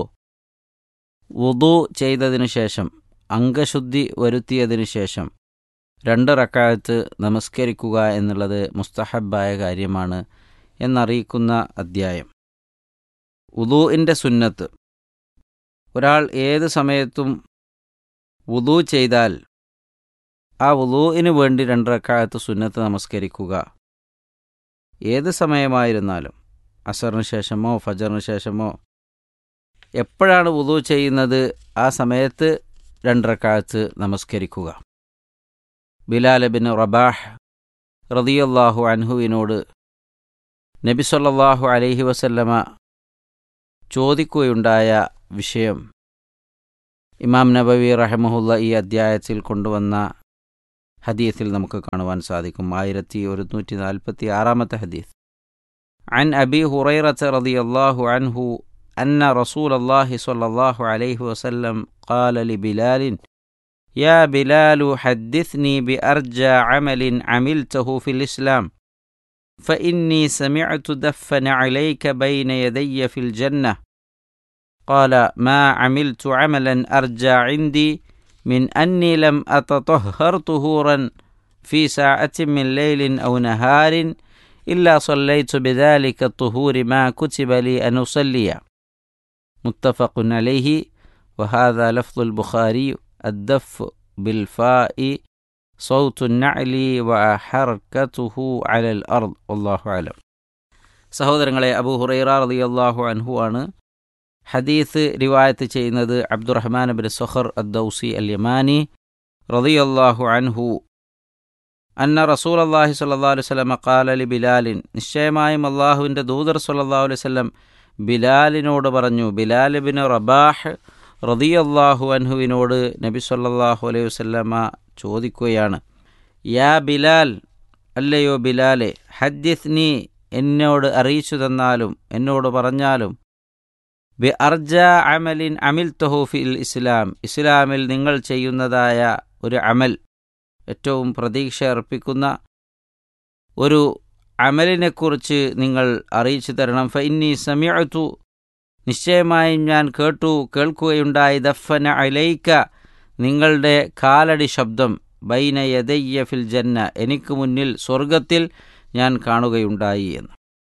Speaker 8: വുദൂ ചെയ്തതിനു ശേഷം, അംഗശുദ്ധി വരുത്തിയതിനു ശേഷം രണ്ട് റക്അത്ത് നമസ്കരിക്കുക എന്നുള്ളത് മുസ്തഹബായ കാര്യമാണ് എന്നറിയിക്കുന്ന അദ്ധ്യായം. വുദൂഇൻ്റെ സുന്നത്ത്. ഒരാൾ ഏത് സമയത്തും വുദൂ ചെയ്താൽ ആ വുദൂഇന് വേണ്ടി രണ്ട് റക്അത്ത് സുന്നത്ത് നമസ്കരിക്കുക. ഏത് സമയമായിരുന്നാലും, അസറിന് ശേഷമോ ഫജറിന് ശേഷമോ, എപ്പോഴാണ് വുദൂ ചെയ്യുന്നത് ആ സമയത്ത് രണ്ട് റക്അത്ത് നമസ്കരിക്കുക. ബിലാൽ ഇബ്നു റബാഹ് റളിയല്ലാഹു അൻഹുവിനോട് നബി സല്ലല്ലാഹു അലൈഹി വസല്ലമ ചോദിക്കുകയുണ്ടായ വിഷയം ഇമാം നബവി റഹിമഹുല്ല ഈ അദ്ധ്യായത്തിൽ കൊണ്ടുവന്ന ഹദീസിൽ നമുക്ക് കാണുവാൻ സാധിക്കും. ആയിരത്തി ഒരുന്നൂറ്റി നാൽപ്പത്തി ആറാമത്തെ ഹദീസ്. അൻ അബി ഹുറൈറത റളിയല്ലാഹു അൻഹു അന്ന റസൂലല്ലാഹി സ്വല്ലല്ലാഹു അലൈഹി വസല്ലം ഖാല ലിബിലാലിൻ യാ ബിലാലു ഹദ്ദിസ്നി ബിഅർജാ അമലിൻ അമിൽതഹു ഫിൽ ഇസ്ലാം ഫഇന്നി സമിഅതു ദഫന അലൈക ബൈന യദയ്യ ഫിൽ ജന്ന. قال ما عملت عملا أرجى عندي من أني لم أتطهر طهورا في ساعة من ليل أو نهار إلا صليت بذلك الطهور ما كتب لي أن أصلي. متفق عليه. وهذا لفظ البخاري. الدف بالفاء صوت النعل وحركته على الأرض. والله أعلم. സഹോദരങ്ങളെ, അബൂ ഹുറൈറ റളിയല്ലാഹു അൻഹു ആണ് ഹദീസ് റിവായത്ത് ചെയ്യുന്നത്. അബ്ദുറഹ്മാൻ ഇബ്നു സഖർ അദ്ദൗസി അൽ യമാനി റളിയല്ലാഹു അൻഹു അന്ന റസൂലല്ലാഹി സ്വല്ലല്ലാഹു അലൈഹി വസല്ലം ഖാല ലി ബിലാലിൻ, നിശ്ചയമായും അല്ലാഹുവിൻ്റെ ദൂതർ സ്വല്ലല്ലാഹു അലൈഹി വസല്ലം ബിലാലിനോട് പറഞ്ഞു. ബിലാൽ ഇബ്നു റബാഹ് റളിയല്ലാഹു അൻഹുവിനോട് നബി സ്വല്ലല്ലാഹു അലൈഹി വസല്ലമ ചോദിക്കുകയാണ്, യാ ബിലാൽ, അല്ലയോ ബിലാലെ, ഹദ്ദിസ്നി, എന്നോട് അറിയിച്ചു തന്നാലും എന്നോട് പറഞ്ഞാലും, ബി അർജ അമലിൻ അമിൽതഹു ഫിൽ ഇസ്ലാം, ഇസ്ലാമിൽ നിങ്ങൾ ചെയ്യുന്നതായ ഒരു അമൽ, ഏറ്റവും പ്രതീക്ഷ അർപ്പിക്കുന്ന ഒരു അമലിനെക്കുറിച്ച് നിങ്ങൾ അറിയിച്ചു തരണം. ഫഇന്നി സമിഅതു, നിശ്ചയമായും ഞാൻ കേട്ടു കേൾക്കുകയുണ്ടായി, ദഫന അലൈക, നിങ്ങളുടെ കാലടി ശബ്ദം, ബൈന യദയ്യ ഫിൽ ജന്ന, എനിക്ക് മുന്നിൽ സ്വർഗത്തിൽ ഞാൻ കാണുകയുണ്ടായി എന്ന്.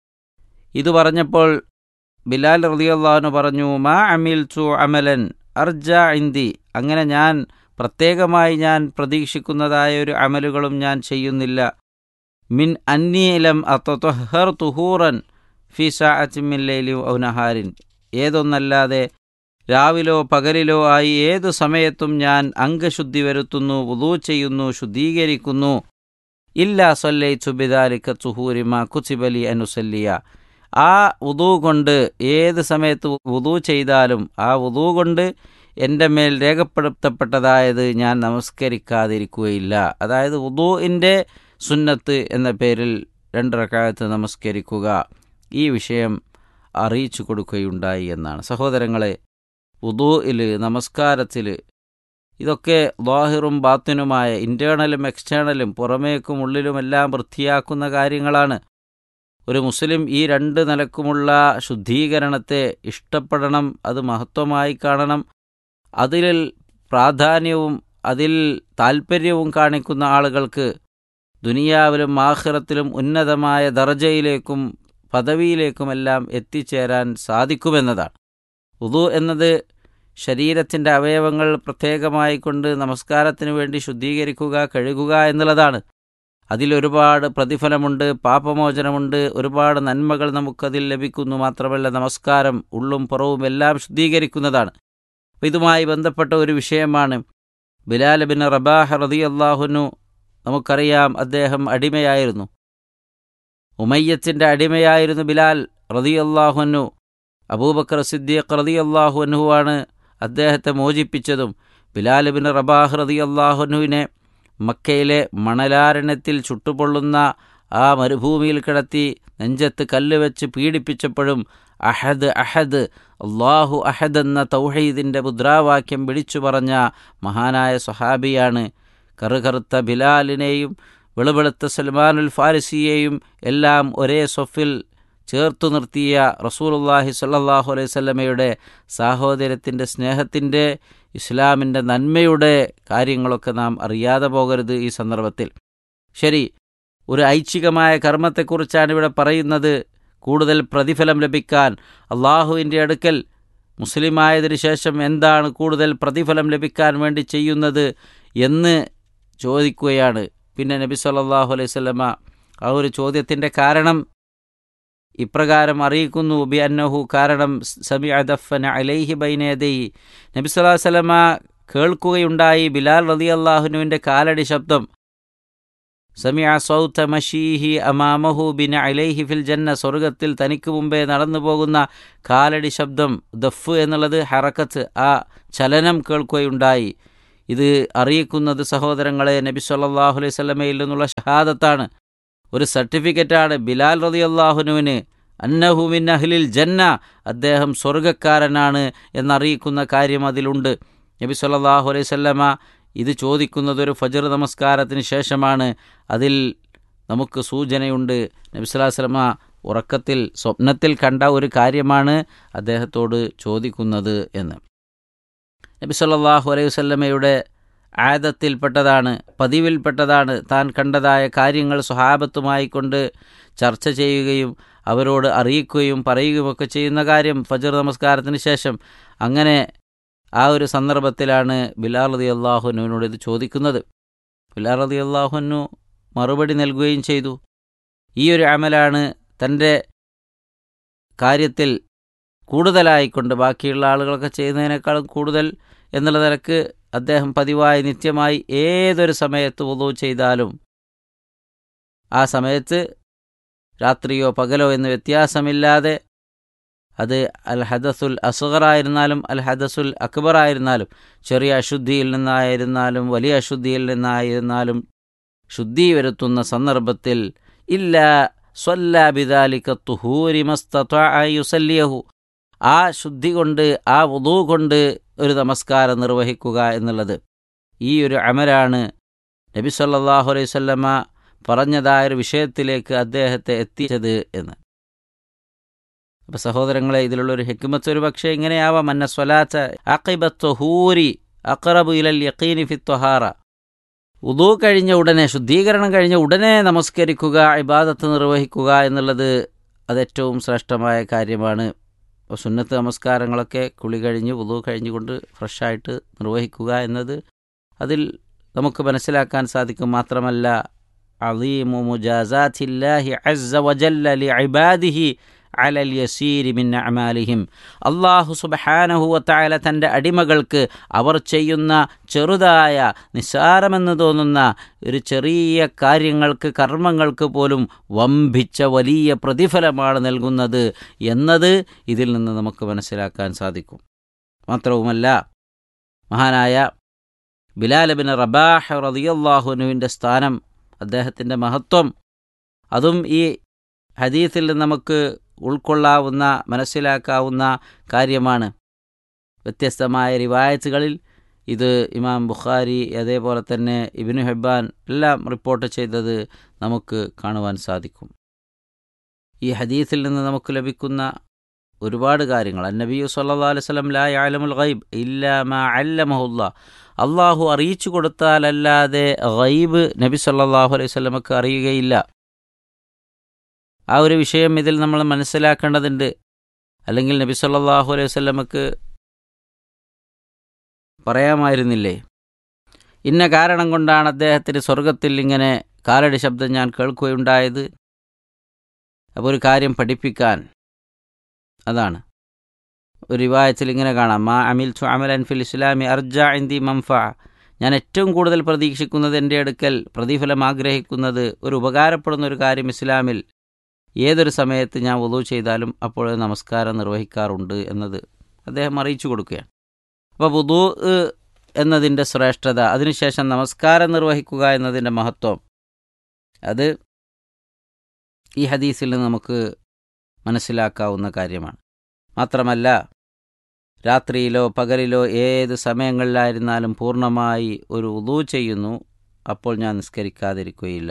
Speaker 8: ഇത് പറഞ്ഞപ്പോൾ ബിലാൽ റളിയല്ലാഹു അൻഹു പറഞ്ഞു, മാ അമിൽതു അമലൻ അർജാ ഇൻദി, അങ്ങനെ ഞാൻ പ്രത്യേകമായി ഞാൻ പ്രതീക്ഷിക്കുന്നതായ ഒരു അമലുകളും ഞാൻ ചെയ്യുന്നില്ല. മിൻ അന്നി ലം അത്തത്വഹർ തുഹൂറൻ ഫി സഅത്തിൻ മിൻ ലൈലി ഔ നഹാരിൻ, ഏതൊന്നല്ലാതെ രാവിലോ പകലിലോ ആയി ഏതു സമയത്തും ഞാൻ അംഗശുദ്ധി വരുത്തുന്നു, വുദൂ ചെയ്യുന്നു, ശുദ്ധീകരിക്കുന്നു. ഇല്ലാ സല്ലൈതു ബിദാലിക തുഹൂരി മാ കുതിബ ലി അൻ ഉസല്ലിയ, ആ വുദൂ കൊണ്ട് ഏത് സമയത്ത് വുദൂ ചെയ്താലും ആ വുദൂ കൊണ്ട് എൻ്റെ മേൽ രേഖപ്പെടുത്തപ്പെട്ടതായത് ഞാൻ നമസ്കരിക്കാതിരിക്കുകയില്ല. അതായത് വുദൂഇൻ്റെ സുന്നത്ത് എന്ന പേരിൽ രണ്ട് റക്അത്ത് നമസ്കരിക്കുക, ഈ വിഷയം അറിയിച്ചു കൊടുക്കുകയുണ്ടായി എന്നാണ്. സഹോദരങ്ങളെ, വുദൂഇൽ, നമസ്കാരത്തിൽ, ഇതൊക്കെ ളാഹിറും ബാത്തിനുമായ, ഇൻറ്റേണലും എക്സ്റ്റേണലും, പുറമേക്കും ഉള്ളിലുമെല്ലാം വൃത്തിയാക്കുന്ന കാര്യങ്ങളാണ്. ഒരു മുസ്ലിം ഈ രണ്ട് നിലക്കുമുള്ള ശുദ്ധീകരണത്തെ ഇഷ്ടപ്പെടണം, അത് മഹത്വമായി കാണണം. അതിൽ പ്രാധാന്യവും അതിൽ താൽപ്പര്യവും കാണിക്കുന്ന ആളുകൾക്ക് ദുനിയാവിലും ആഖിറത്തിലും ഉന്നതമായ ദർജയിലേക്കും പദവിയിലേക്കുമെല്ലാം എത്തിച്ചേരാൻ സാധിക്കുമെന്നതാണ്. വുദൂ എന്നത് ശരീരത്തിൻ്റെ അവയവങ്ങൾ പ്രത്യേകമായി കൊണ്ട് നമസ്കാരത്തിന് വേണ്ടി ശുദ്ധീകരിക്കുക, കഴുകുക എന്നുള്ളതാണ്. അതിലൊരുപാട് പ്രതിഫലമുണ്ട്, പാപമോചനമുണ്ട്, ഒരുപാട് നന്മകൾ നമുക്കതിൽ ലഭിക്കുന്നു. മാത്രമല്ല നമസ്കാരം ഉള്ളും പുറവും എല്ലാം ശുദ്ധീകരിക്കുന്നതാണ്. അപ്പോൾ ഇതുമായി ബന്ധപ്പെട്ട ഒരു വിഷയമാണ് ബിലാൽ ബിൻ റബാഹ് റളിയല്ലാഹു അൻഹു. നമുക്കറിയാം അദ്ദേഹം അടിമയായിരുന്നു, ഉമയ്യത്തിൻ്റെ അടിമയായിരുന്നു ബിലാൽ റളിയല്ലാഹു അൻഹു. അബൂബക്കർ സിദ്ദീഖ് റളിയല്ലാഹു അൻഹുവാണ് അദ്ദേഹത്തെ മോചിപ്പിച്ചതും. ബിലാൽ ബിൻ റബാഹ് റളിയല്ലാഹു അൻഹുവിനെ മക്കയിലെ മണലാരണ്യത്തിൽ ചുട്ടുപൊള്ളുന്ന ആ മരുഭൂമിയിൽ കിടത്തി നെഞ്ചത്ത് കല്ല് വെച്ച് പീഡിപ്പിച്ചപ്പോഴും അഹദ് അഹദ് അല്ലാഹു അഹദ് എന്ന തൗഹീദിൻ്റെ മുദ്രാവാക്യം വിളിച്ചു പറഞ്ഞ മഹാനായ സ്വഹാബിയാണ്. കറുകറുത്ത ബിലാലിനെയും വെളുവെളുത്ത സൽമാനുൽ ഫാരിസിയെയും എല്ലാം ഒരേ സ്വഫിൽ ചേർത്തു നിർത്തിയ റസൂലുള്ളാഹി സ്വല്ലല്ലാഹു അലൈഹി വസല്ലമയുടെ സാഹോദര്യത്തിൻ്റെ, സ്നേഹത്തിൻ്റെ, ഇസ്ലാമിൻ്റെ നന്മയുടെ കാര്യങ്ങളൊക്കെ നാം അറിയാതെ പോകരുത് ഈ സന്ദർഭത്തിൽ. ശരി, ഒരു ഐച്ഛികമായ കർമ്മത്തെക്കുറിച്ചാണ് ഇവിടെ പറയുന്നത്. കൂടുതൽ പ്രതിഫലം ലഭിക്കാൻ അള്ളാഹുവിൻ്റെ അടുക്കൽ മുസ്ലിമായതിനു ശേഷം എന്താണ് കൂടുതൽ പ്രതിഫലം ലഭിക്കാൻ വേണ്ടി ചെയ്യുന്നത് എന്ന് ചോദിക്കുകയാണ്. പിന്നെ നബി സല്ലല്ലാഹു അലൈഹി വസല്ലമ ആ ഒരു ചോദ്യത്തിൻ്റെ കാരണം ഇപ്രകാരം അറിയിക്കുന്നു: ബി അന്നഹു, കാരണം സമിഅ ദഫന അലൈഹി ബൈന യദൈഹി, നബി സല്ലല്ലാഹു അലൈഹി വസല്ലമ കേൾക്കുകയുണ്ടായി ബിലാൽ റളിയല്ലാഹുവിൻ്റെ കാലടി ശബ്ദം. സമിഅ സൗത മശീഹി അമാമഹു ബിന അലൈഹി ഫിൽ ജന്ന, സ്വർഗത്തിൽ തനിക്ക് മുമ്പേ നടന്നു പോകുന്ന കാലടി ശബ്ദം. ദഫ് എന്നുള്ളത് ഹറക്കത്ത്, ആ ചലനം കേൾക്കുകയുണ്ടായി. ഇത് അറിയിക്കുന്നത് സഹോദരങ്ങളെ നബി സല്ലല്ലാഹു അലൈഹി വസല്ലമയിൽ നിന്നുള്ള ഷഹാദത്താണ്, ഒരു സർട്ടിഫിക്കറ്റാണ്. ബിലാൽ റളിയല്ലാഹുവിന് അന്നഹു മിൻ അഹ്ലിൽ ജന്ന, അദ്ദേഹം സ്വർഗക്കാരനാണ് എന്നറിയിക്കുന്ന കാര്യം അതിലുണ്ട്. നബി സല്ലല്ലാഹു അലൈഹി വസല്ലമ ഇത് ചോദിക്കുന്നത് ഒരു ഫജ്ർ നമസ്കാരത്തിന് ശേഷമാണ്. അതിൽ നമുക്ക് സൂചനയുണ്ട് നബി സല്ലല്ലാഹു അലൈഹി വസല്ലമ ഉറക്കത്തിൽ സ്വപ്നത്തിൽ കണ്ട ഒരു കാര്യമാണ് അദ്ദേഹത്തോട് ചോദിക്കുന്നത് എന്ന്. നബി സല്ലല്ലാഹു അലൈഹി വസല്ലമയുടെ ആദത്തിൽപ്പെട്ടതാണ്, പതിവിൽപ്പെട്ടതാണ് താൻ കണ്ടതായ കാര്യങ്ങൾ സ്വഹാബത്തുമായി കൊണ്ട് ചർച്ച ചെയ്യുകയും അവരോട് അറിയിക്കുകയും പറയുകയുമൊക്കെ ചെയ്യുന്ന കാര്യം ഫജ്ർ നമസ്കാരത്തിന് ശേഷം. അങ്ങനെ ആ ഒരു സന്ദർഭത്തിലാണ് ബിലാൽ റളിയല്ലാഹു അൻഹുവിനോട് ഇത് ചോദിക്കുന്നത്. ബിലാൽ റളിയല്ലാഹു അൻഹു മറുപടി നൽകുകയും ചെയ്തു. ഈ ഒരു അമലാണ് തൻ്റെ കാര്യത്തിൽ കൂടുതലായിക്കൊണ്ട് ബാക്കിയുള്ള ആളുകളൊക്കെ ചെയ്യുന്നതിനേക്കാളും കൂടുതൽ എന്നുള്ള നിലക്ക് അദ്ദേഹം പതിവായി നിത്യമായി ഏതൊരു സമയത്ത് വുളൂ ചെയ്താലും ആ സമയത്ത് രാത്രിയോ പകലോ എന്ന് വ്യത്യാസമില്ലാതെ, അത് അൽ ഹദസുൽ അസ്ഗറായിരുന്നാലും അൽ ഹദസുൽ അക്ബറായിരുന്നാലും, ചെറിയ അശുദ്ധിയിൽ നിന്നായിരുന്നാലും വലിയ അശുദ്ധിയിൽ നിന്നായിരുന്നാലും, ശുദ്ധി വരുത്തുന്ന സന്ദർഭത്തിൽ ഇല്ലാ സ്വല്ലാ ബിദാലിക തുഹൂരി മസ്തതഅ യുസല്ലിയഹു, ആ ശുദ്ധി കൊണ്ട്, ആ വുളൂ കൊണ്ട് ഒരു നമസ്കാരം നിർവഹിക്കുക എന്നുള്ളത്. ഈ ഒരു അമലാണ് നബി സല്ലല്ലാഹു അലൈഹി വസല്ലമ പറഞ്ഞതായൊരു വിഷയത്തിലേക്ക് അദ്ദേഹത്തെ എത്തിച്ചത് എന്ന്. അപ്പോൾ സഹോദരങ്ങളെ, ഇതിലുള്ളൊരു ഹിക്മത്ത് ഒരു പക്ഷേ ഇങ്ങനെയാവാം: അന്ന സ്വലാത്ത അഖിബത്തുഹൂരി അഖറബു ഇലൽ യഖീനി ഫി ത്വഹാറ, വുളൂ കഴിഞ്ഞ ഉടനെ, ശുദ്ധീകരണം കഴിഞ്ഞ ഉടനെ നമസ്കരിക്കുക, ഇബാദത്ത് നിർവഹിക്കുക എന്നുള്ളത് അത് ഏറ്റവും ശ്രേഷ്ഠമായ കാര്യമാണ്. സുന്നത്ത് നമസ്കാരങ്ങളൊക്കെ കുളി കഴിഞ്ഞ് വുളൂ കഴിഞ്ഞുകൊണ്ട് ഫ്രഷായിട്ട് നിർവഹിക്കുക എന്നത് അതിൽ നമുക്ക് മനസ്സിലാക്കാൻ സാധിക്കും. മാത്രമല്ല, അളീമു മുജാസാത്തില്ലാഹി അസ്സ വജല്ല ലിഇബാദിഹി അലൽ യസീരി മിൻ അഅമാലിഹിം, അല്ലാഹു സുബ്ഹാനഹു വതആല തൻ്റെ അടിമകൾക്ക് അവർ ചെയ്യുന്ന ചെറുതായ, നിസ്സാരമെന്ന് തോന്നുന്ന ഒരു ചെറിയ കാര്യങ്ങൾക്ക്, കർമ്മങ്ങൾക്ക് പോലും വമ്പിച്ച വലിയ പ്രതിഫലമാണ് നൽകുന്നത് എന്നത് ഇതിൽ നിന്ന് നമുക്ക് മനസ്സിലാക്കാൻ സാധിക്കും. മാത്രവുമല്ല, മഹാനായ ബിലാൽ ബിൻ റബാഹ് റളിയല്ലാഹു അൻഹുവിൻ്റെ സ്ഥാനം, അദ്ദേഹത്തിൻ്റെ മഹത്വം, അതും ഈ ഹദീസിൽ നിന്ന് നമുക്ക് ഉൾക്കൊള്ളാവുന്ന, മനസ്സിലാക്കാവുന്ന കാര്യമാണ്. വ്യത്യസ്തമായ റിവായത്തുകളിൽ ഇത് ഇമാം ബുഖാരി അതേപോലെ തന്നെ ഇബ്നു ഹിബ്ബാൻ എല്ലാം റിപ്പോർട്ട് ചെയ്തത് നമുക്ക് കാണുവാൻ സാധിക്കും. ഈ ഹദീസിൽ നിന്ന് നമുക്ക് ലഭിക്കുന്ന ഒരുപാട് കാര്യങ്ങൾ: അന്നബിയു സ്വല്ലല്ലാഹു അലൈഹി വസല്ലം ലാ യഅലമുൽ ഗൈബ് ഇല്ലാ മാ അല്ലമഹുല്ലാഹ്, അള്ളാഹു അറിയിച്ചു കൊടുത്താലല്ലാതെ ഗൈബ് നബി സ്വല്ലല്ലാഹു അലൈഹി വസല്ലമക്ക് അറിയുകയില്ല. ആ ഒരു വിഷയം ഇതിൽ നമ്മൾ മനസ്സിലാക്കേണ്ടതുണ്ട്. അല്ലെങ്കിൽ നബി സല്ലല്ലാഹു അലൈഹി വസല്ലമക്ക് പറയാമായിരുന്നില്ലേ, ഇന്ന കാരണം കൊണ്ടാണ് അദ്ദേഹത്തിന് സ്വർഗത്തിൽ ഇങ്ങനെ കാലടി ശബ്ദം ഞാൻ കേൾക്കുകയുണ്ടായത്. അപ്പോൾ ഒരു കാര്യം പഠിപ്പിക്കാൻ, അതാണ് ഒരു റിവായത്തിൽ ഇങ്ങനെ കാണാം, മാ അമിൽ തു അമലൻ ഫിൽ ഇസ്ലാമി അർജ ഇന്ദി മംഫ, ഞാൻ ഏറ്റവും കൂടുതൽ പ്രതീക്ഷിക്കുന്നത്, എൻ്റെ അടുക്കൽ പ്രതിഫലം ആഗ്രഹിക്കുന്നത്, ഒരു ഉപകാരപ്പെടുന്ന ഒരു കാര്യം ഇസ്ലാമിൽ ഏതൊരു സമയത്ത് ഞാൻ വുളൂ ചെയ്താലും അപ്പോൾ നമസ്കാരം നിർവഹിക്കാറുണ്ട് എന്നത് അദ്ദേഹം അറിയിച്ചു കൊടുക്കുകയാണ്. അപ്പോൾ വുളൂ എന്നതിൻ്റെ ശ്രേഷ്ഠത, അതിനുശേഷം നമസ്കാരം നിർവഹിക്കുക എന്നതിൻ്റെ മഹത്വം, അത് ഈ ഹദീസിൽ നിന്ന് നമുക്ക് മനസ്സിലാക്കാവുന്ന കാര്യമാണ്. മാത്രമല്ല രാത്രിയിലോ പകലിലോ ഏത് സമയങ്ങളിലായിരുന്നാലും പൂർണ്ണമായി ഒരു വുളൂ ചെയ്യുന്നു, അപ്പോൾ ഞാൻ നിസ്കരിക്കാതിരിക്കുകയില്ല.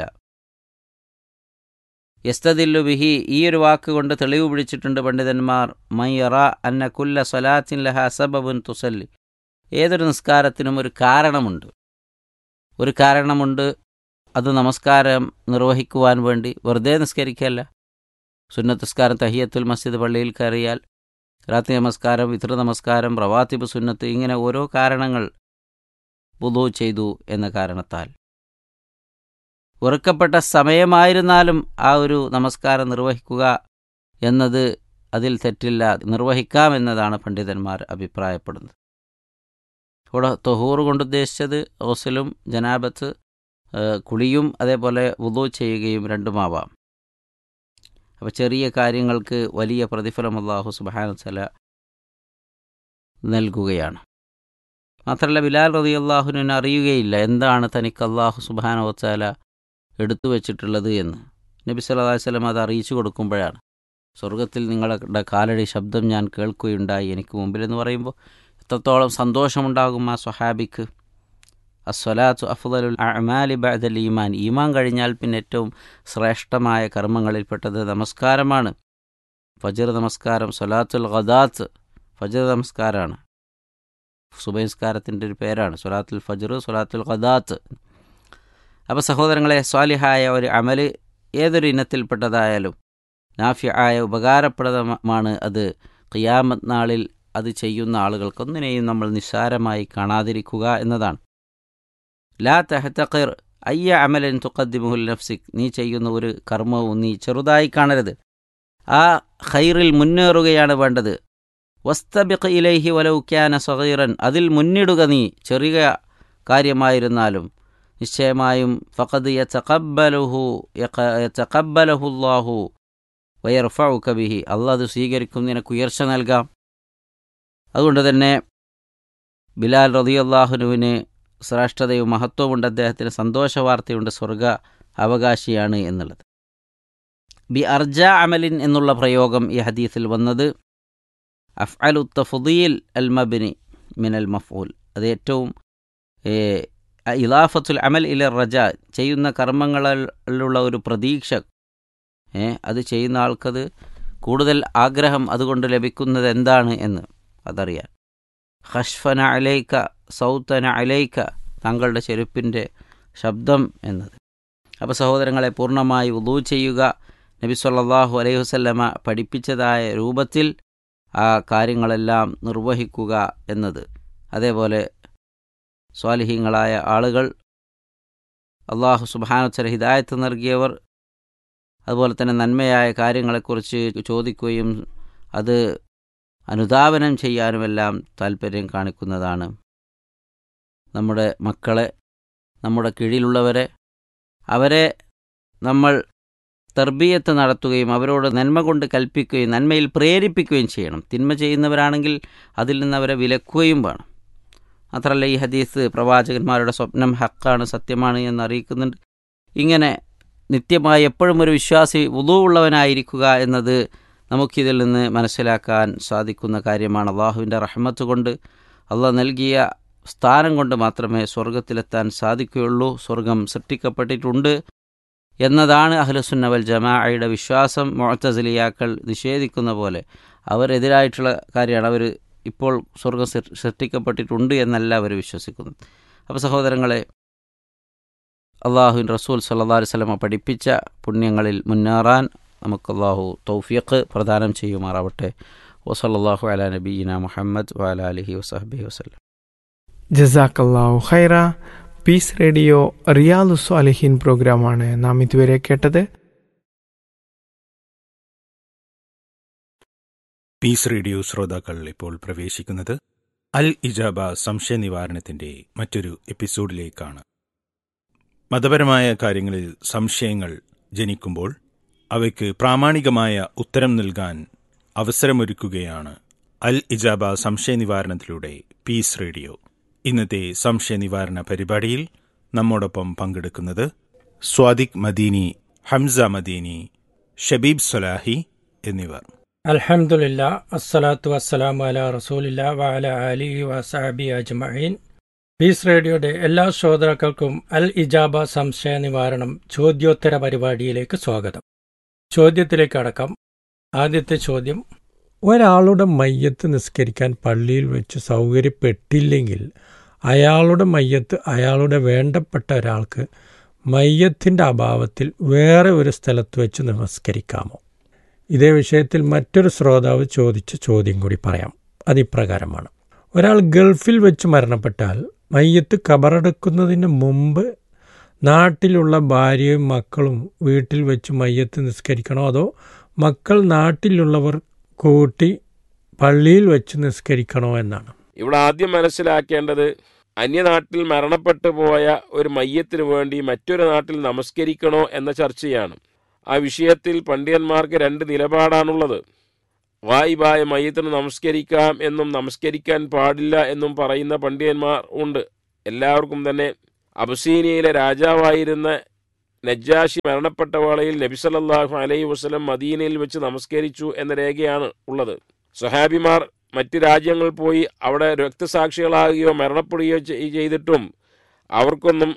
Speaker 8: യസ്തദില്ലു ബിഹി, ഈ ഒരു വാക്ക് കൊണ്ട് തെളിവ് പിടിച്ചിട്ടുണ്ട് പണ്ഡിതന്മാർ, മയ്യറ അന്ന കുല്ല സ്വലാത്തിൻ ലഹ സബബുൻ തുസല്ലി, ഏതൊരു നിസ്കാരത്തിനും ഒരു കാരണമുണ്ട്, ഒരു കാരണമുണ്ട് അത് നമസ്കാരം നിർവഹിക്കുവാൻ വേണ്ടി, വെറുതെ നിസ്കരിക്കല്ല. സുന്നത്ത് നിസ്കാരം, തഹിയത്തുൽ മസ്ജിദ്, പള്ളിയിൽ കയറിയാൽ, രാത്രി നമസ്കാരം, വിത്ർ നമസ്കാരം, റവാത്തിബ് സുന്നത്ത്, ഇങ്ങനെ ഓരോ കാരണങ്ങൾ വുളൂ ചെയ്തു എന്ന കാരണത്താൽ. ഉറക്കപ്പെട്ട സമയമായിരുന്നാലും ആ ഒരു നമസ്കാരം നിർവഹിക്കുക എന്നത് അതിൽ തെറ്റില്ല, നിർവഹിക്കാം എന്നതാണ് പണ്ഡിതന്മാർ അഭിപ്രായപ്പെടുന്നത്. ഇവിടെ തൊഹൂർ കൊണ്ടുദ്ദേശിച്ചത് ഓസലും ജനാബത്ത്, കുളിയും അതേപോലെ വുളൂ ചെയ്യുകയും രണ്ടുമാവാം. അപ്പോൾ ചെറിയ കാര്യങ്ങൾക്ക് വലിയ പ്രതിഫലം അല്ലാഹു സുബ്ഹാനഹു വ തആല നൽകുകയാണ്. മാത്രമല്ല ബിലാൽ റളിയല്ലാഹുവിന് അറിയുകയില്ല എന്താണ് തനിക്ക് അല്ലാഹു സുബ്ഹാനഹു വ തആല എടുത്തു വച്ചിട്ടുള്ളത് എന്ന്. നബി സല്ലല്ലാഹു അലൈഹി വസല്ലം അത് അറിയിച്ചു കൊടുക്കുമ്പോഴാണ്, സ്വർഗത്തിൽ നിങ്ങളുടെ കാലടി ശബ്ദം ഞാൻ കേൾക്കുകയുണ്ടായി എനിക്ക് മുമ്പിൽ എന്ന് പറയുമ്പോൾ എത്രത്തോളം സന്തോഷമുണ്ടാകും ആ സ്വഹാബിക്ക്. അസ്വലാത്തു അഫ്ദലുൽ അഅമാലി ബഅദൽ ഈമാൻ, ഈമാൻ കഴിഞ്ഞാൽ പിന്നെ ഏറ്റവും ശ്രേഷ്ഠമായ കർമ്മങ്ങളിൽപ്പെട്ടത് നമസ്കാരമാണ്. ഫജ്ർ നമസ്കാരം, സ്വലാത്തുൽ ഗദാത്ത് ഫജ്ർ നമസ്കാരമാണ്, സുബഹി നിസ്കാരത്തിൻ്റെ ഒരു പേരാണ് സ്വലാത്തുൽ ഫജ്ർ, സ്വലാത്തുൽ ഗദാത്ത്. അപ്പോൾ സഹോദരങ്ങളെ, സ്വാലിഹായ ഒരു അമൽ ഏതൊരു ഇനത്തിൽപ്പെട്ടതായാലും നാഫിആയ ഉപകാരപ്രദമാണ് അത്. ഖിയാമത്ത് നാളിൽ അത് ചെയ്യുന്ന ആളുകൾക്കൊന്നിനെയും നമ്മൾ നിസ്സാരമായി കാണാതിരിക്കുക എന്നതാണ്. ലാ തഹ്തഖിർ അയ്യ അമലൻ തുഖദ്ദിമുഹു നഫ്സിക്, നീ ചെയ്യുന്ന ഒരു കർമ്മവും നീ ചെറുതായി കാണരുത്, ആ ഖൈറിൽ മുന്നേറുകയാണ് വേണ്ടത്. വസ്തബിഖ് ഇലൈഹി വലൗ കാന സഗീറൻ, അതിൽ മുന്നിടുക നീ, ചെറിയ കാര്യമായിരുന്നാലും. നിശ്ചയമായും ഫഖദ് യതഖബ്ബലുഹു യതഖബ്ബലഹു അല്ലാഹു വയർഫഉക ബിഹി, അല്ലാഹു അത് സ്വീകരിക്കും, നിനക്ക് ഉയർച്ച നൽകാം. അതുകൊണ്ട് തന്നെ ബിലാൽ റളിയല്ലാഹുവിന് ശ്രേഷ്ഠതയും മഹത്വമുണ്ട്, അദ്ദേഹത്തിന് സന്തോഷവാർത്തയുണ്ട്, സ്വർഗ അവകാശിയാണ് എന്നുള്ളത്. ബി അർജ അമലിൻ എന്നുള്ള പ്രയോഗം ഈ ഹദീസിൽ വന്നത് അഫ്അലു തഫ്ദീൽ അൽ മബ്നി മിനൽ മഫ്ഊൽ, അത് ഏറ്റവും ഇലാഫത്തുൽ അമൽ ഇല റജ, ചെയ്യുന്ന കർമ്മങ്ങളിലുള്ള ഒരു പ്രതീക്ഷ, അത് ചെയ്യുന്ന ആൾക്കത് കൂടുതൽ ആഗ്രഹം അതുകൊണ്ട് ലഭിക്കുന്നത് എന്താണ് എന്ന് അതറിയാൻ. ഖഷ്ഫന അലൈക സൗത്തന അലൈക, താങ്കളുടെ ചെരുപ്പിൻ്റെ ശബ്ദം എന്നത്. അപ്പോൾ സഹോദരങ്ങളെ, പൂർണ്ണമായി വുളൂ ചെയ്യുക, നബി സല്ലല്ലാഹു അലൈഹി വസല്ലമ പഠിപ്പിച്ചതായ രൂപത്തിൽ ആ കാര്യങ്ങളെല്ലാം നിർവഹിക്കുക എന്നത്. അതേപോലെ സ്വാലിഹീങ്ങളായ ആളുകൾ, അല്ലാഹു സുബ്ഹാനഹു വ തആല ഹിദായത്ത് നൽകിയവർ, അതുപോലെ തന്നെ നന്മയായ കാര്യങ്ങളെക്കുറിച്ച് ചോദിക്കുകയും അത് അനുധാവനം ചെയ്യാനുമെല്ലാം താൽപ്പര്യം കാണിക്കുന്നതാണ്. നമ്മുടെ മക്കളെ, നമ്മുടെ കീഴിലുള്ളവരെ, അവരെ നമ്മൾ തർബിയത്ത് നടത്തുകയും അവരോട് നന്മ കൊണ്ട് കൽപ്പിക്കുകയും നന്മയിൽ പ്രേരിപ്പിക്കുകയും ചെയ്യണം. തിന്മ ചെയ്യുന്നവരാണെങ്കിൽ അതിൽ നിന്ന് അവരെ വിലക്കുകയും വേണം. മാത്രമല്ല ഈ ഹദീസ് പ്രവാചകന്മാരുടെ സ്വപ്നം ഹക്കാണ്, സത്യമാണ് എന്ന് അറിയിക്കുന്നുണ്ട്. ഇങ്ങനെ നിത്യമായി എപ്പോഴും ഒരു വിശ്വാസി വുളൂ ഉള്ളവനായിരിക്കുക എന്നത് നമുക്കിതിൽ നിന്ന് മനസ്സിലാക്കാൻ സാധിക്കുന്ന കാര്യമാണ്. അള്ളാഹുവിൻ്റെ റഹ്മത്ത് കൊണ്ട്, അള്ളാഹ് നൽകിയ സ്ഥാനം കൊണ്ട് മാത്രമേ സ്വർഗത്തിലെത്താൻ സാധിക്കുകയുള്ളൂ. സ്വർഗം സൃഷ്ടിക്കപ്പെട്ടിട്ടുണ്ട് എന്നതാണ് അഹ്ലുസുന്ന വൽ ജമാഅയുടെ വിശ്വാസം. മുഅ്തസിലിയാക്കൾ നിഷേധിക്കുന്ന പോലെ അവരെതിരായിട്ടുള്ള കാര്യമാണ്. അവർ ഇപ്പോൾ സ്വർഗം സൃഷ്ടിക്കപ്പെട്ടിട്ടുണ്ട് എന്നല്ല അവർ വിശ്വസിക്കുന്നത്. അപ്പോൾ സഹോദരങ്ങളെ, അള്ളാഹുവിൻ റസൂൽ സല്ലല്ലാഹു അലൈഹി വസല്ലം പഠിപ്പിച്ച പുണ്യങ്ങളിൽ മുന്നേറാൻ നമുക്ക് അള്ളാഹു തൗഫീഖ് പ്രദാനം ചെയ്യുമാറാവട്ടെ. വസല്ലല്ലാഹു അലാ നബിയിന മുഹമ്മദ് വഅലാ ആലിഹി വസഹ്ബിഹി വസല്ലം.
Speaker 7: ജസാക്കല്ലാഹു ഖൈറ. പീസ് റേഡിയോ റിയാദു സ്വാലിഹീൻ പ്രോഗ്രാമാണ് നാം ഇതുവരെ കേട്ടത്.
Speaker 1: പീസ് റേഡിയോ ശ്രോതാക്കൾ ഇപ്പോൾ പ്രവേശിക്കുന്നത് അൽ ഇജാബ സംശയ നിവാരണത്തിന്റെ മറ്റൊരു എപ്പിസോഡിലേക്കാണ്. മതപരമായ കാര്യങ്ങളിൽ സംശയങ്ങൾ ജനിക്കുമ്പോൾ അവയ്ക്ക് പ്രാമാണികമായ ഉത്തരം നൽകാൻ അവസരമൊരുക്കുകയാണ് അൽ ഇജാബ സംശയ നിവാരണത്തിലൂടെ പീസ് റേഡിയോ. ഇന്നത്തെ സംശയ നിവാരണ പരിപാടിയിൽ നമ്മോടൊപ്പം പങ്കെടുക്കുന്നത് സ്വാദിഖ് മദീനി, ഹംസ മദീനി, ഷബീബ് സലാഹി എന്നിവർ.
Speaker 9: അൽഹംദുലില്ലാ, അസ്സലാത്തു വസ്സലാമു അലാ റസൂലില്ലാ വഅല ആലിഹി വസഹബി അജ്മഈൻ. പീസ് റേഡിയോയുടെ എല്ലാ ശ്രോതാക്കൾക്കും അൽ ഇജാബ സംശയ നിവാരണം ചോദ്യോത്തര പരിപാടിയിലേക്ക് സ്വാഗതം. ചോദ്യത്തിലേക്ക് അടക്കാം. ആദ്യത്തെ ചോദ്യം: ഒരാളുടെ മയ്യത്ത് നിസ്കരിക്കാൻ പള്ളിയിൽ വെച്ച് സൗകര്യപ്പെട്ടില്ലെങ്കിൽ അയാളുടെ മയ്യത്ത് അയാളുടെ വേണ്ടപ്പെട്ട ഒരാൾക്ക് മയ്യത്തിൻ്റെ അഭാവത്തിൽ വേറെ ഒരു സ്ഥലത്ത് വെച്ച് നമസ്കരിക്കാമോ? ഇതേ വിഷയത്തിൽ മറ്റൊരു ശ്രോതാവ് ചോദിച്ച ചോദ്യം കൂടി പറയാം. അതിപ്രകാരമാണ്: ഒരാൾ ഗൾഫിൽ വെച്ച് മരണപ്പെട്ടാൽ മയ്യത്ത് കബറടക്കുന്നതിന് മുമ്പ് നാട്ടിലുള്ള ഭാര്യയും മക്കളും വീട്ടിൽ വെച്ച് മയ്യത്ത് നിസ്കരിക്കണോ, അതോ മക്കൾ നാട്ടിലുള്ളവർ കൂട്ടി പള്ളിയിൽ വെച്ച് നിസ്കരിക്കണോ എന്നാണ്.
Speaker 10: ഇവിടെ ആദ്യം മനസ്സിലാക്കേണ്ടത്, അന്യനാട്ടിൽ മരണപ്പെട്ടു പോയ ഒരു മയ്യത്തിന് വേണ്ടി മറ്റൊരു നാട്ടിൽ നമസ്കരിക്കണോ എന്ന ചർച്ചയാണ്. ആ വിഷയത്തിൽ പണ്ഡിതന്മാർക്ക് രണ്ട് നിലപാടാണുള്ളത്. വായിബായ മയ്യത്തിന് നമസ്കരിക്കാം എന്നും നമസ്കരിക്കാൻ പാടില്ല എന്നും പറയുന്ന പണ്ഡിതന്മാർ ഉണ്ട്. എല്ലാവർക്കും തന്നെ അബസീനിയയിലെ രാജാവായിരുന്ന നജ്ജാഷി മരണപ്പെട്ട വേളയിൽ നബി സല്ലല്ലാഹു അലൈഹി വസല്ലം മദീനയിൽ വെച്ച് നമസ്കരിച്ചു എന്ന രേഖയാണ് ഉള്ളത്. സ്വഹാബിമാർ മറ്റ് രാജ്യങ്ങളിൽ പോയി അവിടെ രക്തസാക്ഷികളാകുകയോ മരണപ്പെടുകയോ ചെയ്തിട്ടും അവർക്കൊന്നും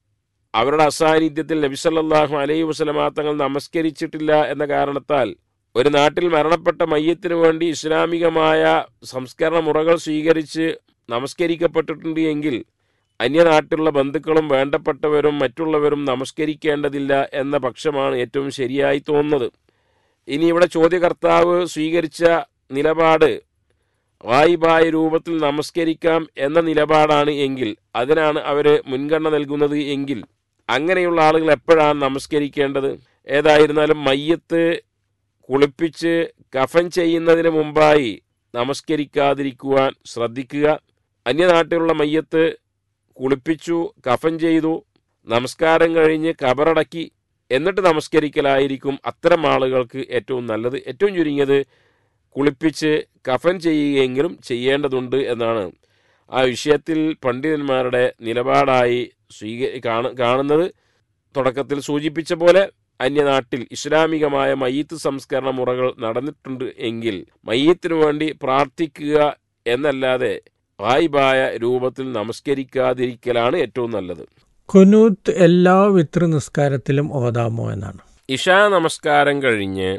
Speaker 10: അവരുടെ അസാന്നിധ്യത്തിൽ നബി സല്ലല്ലാഹു അലൈഹി വസല്ലം തങ്ങൾ നമസ്കരിച്ചിട്ടില്ല എന്ന കാരണത്താൽ ഒരു നാട്ടിൽ മരണപ്പെട്ട മയ്യത്തിന് വേണ്ടി ഇസ്ലാമികമായ സംസ്കരണ മുറകൾ സ്വീകരിച്ച് നമസ്കരിക്കപ്പെട്ടിട്ടുണ്ട് എങ്കിൽ അന്യനാട്ടിലുള്ള ബന്ധുക്കളും വേണ്ടപ്പെട്ടവരും മറ്റുള്ളവരും നമസ്കരിക്കേണ്ടതില്ല എന്ന പക്ഷമാണ് ഏറ്റവും ശരിയായി തോന്നുന്നത്. ഇനി ഇവിടെ ചോദ്യകർത്താവ് സ്വീകരിച്ച നിലപാട് വായിബായ രൂപത്തിൽ നമസ്കരിക്കാം എന്ന നിലപാടാണ് എങ്കിൽ അതിനാണ് അവർ മുൻഗണന നൽകുന്നത് എങ്കിൽ അങ്ങനെയുള്ള ആളുകൾ എപ്പോഴാണ് നമസ്കരിക്കേണ്ടത്? ഏതായിരുന്നാലും മയ്യത്ത് കുളിപ്പിച്ച് കഫൻ ചെയ്യുന്നതിന് മുമ്പായി നമസ്കരിക്കാതിരിക്കുവാൻ ശ്രദ്ധിക്കുക. അന്യനാട്ടിലുള്ള മയ്യത്ത് കുളിപ്പിച്ചു, കഫൻ ചെയ്തു, നമസ്കാരം കഴിഞ്ഞ് കബറടക്കി എന്നിട്ട് നമസ്കരിക്കലായിരിക്കും അത്തരം ആളുകൾക്ക് ഏറ്റവും നല്ലത്. ഏറ്റവും ചുരുങ്ങിയത് കുളിപ്പിച്ച് കഫൻ ചെയ്യുകയെങ്കിലും ചെയ്യേണ്ടതുണ്ട് എന്നാണ് ആ വിഷയത്തിൽ പണ്ഡിതന്മാരുടെ നിലപാടായി സ്വീക കാണുന്നത്. തുടക്കത്തിൽ സൂചിപ്പിച്ച പോലെ അന്യനാട്ടിൽ ഇസ്ലാമികമായ മയ്യത്ത് സംസ്കരണ മുറകൾ നടന്നിട്ടുണ്ട് എങ്കിൽ മയ്യത്തിനു വേണ്ടി പ്രാർത്ഥിക്കുക എന്നല്ലാതെ വായിബായ രൂപത്തിൽ നമസ്കരിക്കാതിരിക്കലാണ് ഏറ്റവും നല്ലത്.
Speaker 9: ഖുനൂത്ത് എല്ലാ വിത്ർ നിസ്കാരത്തിലും ഓതാമോ എന്നാണ്.
Speaker 10: ഇശാ നമസ്കാരം കഴിഞ്ഞ്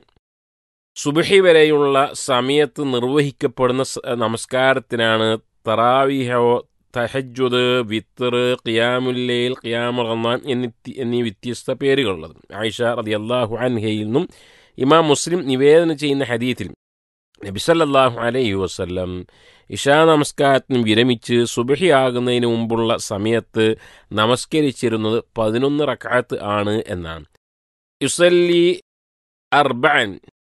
Speaker 10: സുബ്ഹി വരെയുള്ള സമയത്ത് നിർവഹിക്കപ്പെടുന്ന നമസ്കാരത്തിനാണ് തറാവീഹോ, തഹജ്ജുദ്, വിത്ർ, ഖിയാമുൽ ലൈൽ, ഖിയാമുൽ റമദാൻ എന്നീ എന്നീ വ്യത്യസ്ത പേരുകളുള്ളത്. ആയിഷ റളിയല്ലാഹു അൻഹയിൽ നിന്നും ഇമാം മുസ്ലിം നിവേദനം ചെയ്യുന്ന ഹദീസിൽ നബി സല്ലല്ലാഹു അലൈഹി വസല്ലം ഇശാ നമസ്കാരത്തിന് വിരമിച്ച് സുബ്ഹി ആകുന്നതിന് മുമ്പുള്ള സമയത്ത് നമസ്കരിച്ചിരുന്നത് പതിനൊന്ന് റക്അത്ത് ആണ് എന്നാണ്. യുസല്ലി അർബഅൻ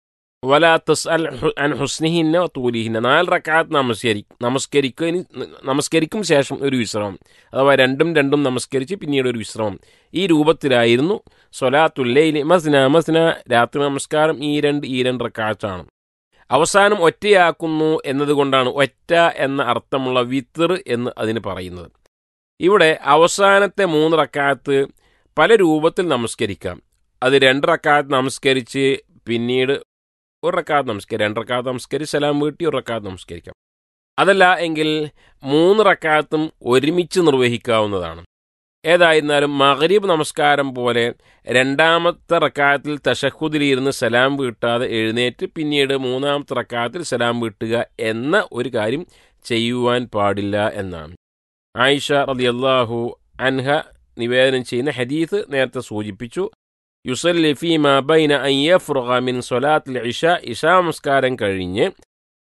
Speaker 10: വലാ തസ്അൽ അൻ ഹുസ്നിഹിന്ന വതൂലിഹിന്ന, നാല് റക്അത്ത് നമസ്കരി നമസ്കരിക്കും നമസ്കരിക്കും ശേഷം ഒരു വിശ്രമം, അഥവാ രണ്ടും രണ്ടും നമസ്കരിച്ച് പിന്നീട് ഒരു വിശ്രമം. ഈ രൂപത്തിലായിരുന്നു സ്വലാത്തുൽ ലൈൽ മസ്ന മസ്ന, രാത്രി നമസ്കാരം ഈ രണ്ട് ഈ രണ്ട് റക്അത്താണ്. അവസാനം ഒറ്റയാക്കുന്നു എന്നതുകൊണ്ടാണ് ഒറ്റ എന്ന അർത്ഥമുള്ള വിത്ർ എന്ന് അതിന് പറയുന്നത്. ഇവിടെ അവസാനത്തെ മൂന്ന് റക്അത്ത് പല രൂപത്തിൽ നമസ്കരിക്കാം. അത് രണ്ട് റക്അത്ത് നമസ്കരിച്ച് പിന്നീട് ഒരു റക്അത്ത് നമസ്കരിക്കാം, രണ്ട് റക്അത്ത് നമസ്കരിച്ച് സലാം വീട്ടി ഒരു റക്അത്ത് നമസ്കരിക്കാം. അതല്ല എങ്കിൽ മൂന്ന് റക്അത്തും ഒരുമിച്ച് നിർവഹിക്കാവുന്നതാണ്. ഏതായിരുന്നാലും മഗ്രിബ് നമസ്കാരം പോലെ രണ്ടാമത്തെ റക്അത്തിൽ തശഹുദിലിരുന്ന് സലാം വീട്ടാതെ എഴുന്നേറ്റ് പിന്നീട് മൂന്നാമത്തെ റക്അത്തിൽ സലാം വീട്ടുക എന്ന ഒരു കാര്യം ചെയ്യുവാൻ പാടില്ല എന്നാണ്. ആയിഷ റളിയല്ലാഹു അൻഹ നിവേദനം ചെയ്യുന്ന ഹദീസ് നേരത്തെ സൂചിപ്പിച്ചു. യുസല്ലി ഫീമാ ബൈന അൻ യഫ്റുഗ മിൻ സ്വലാത്തിൽ ഇശാ, ഇശാ നമസ്കാരം കഴിഞ്ഞ്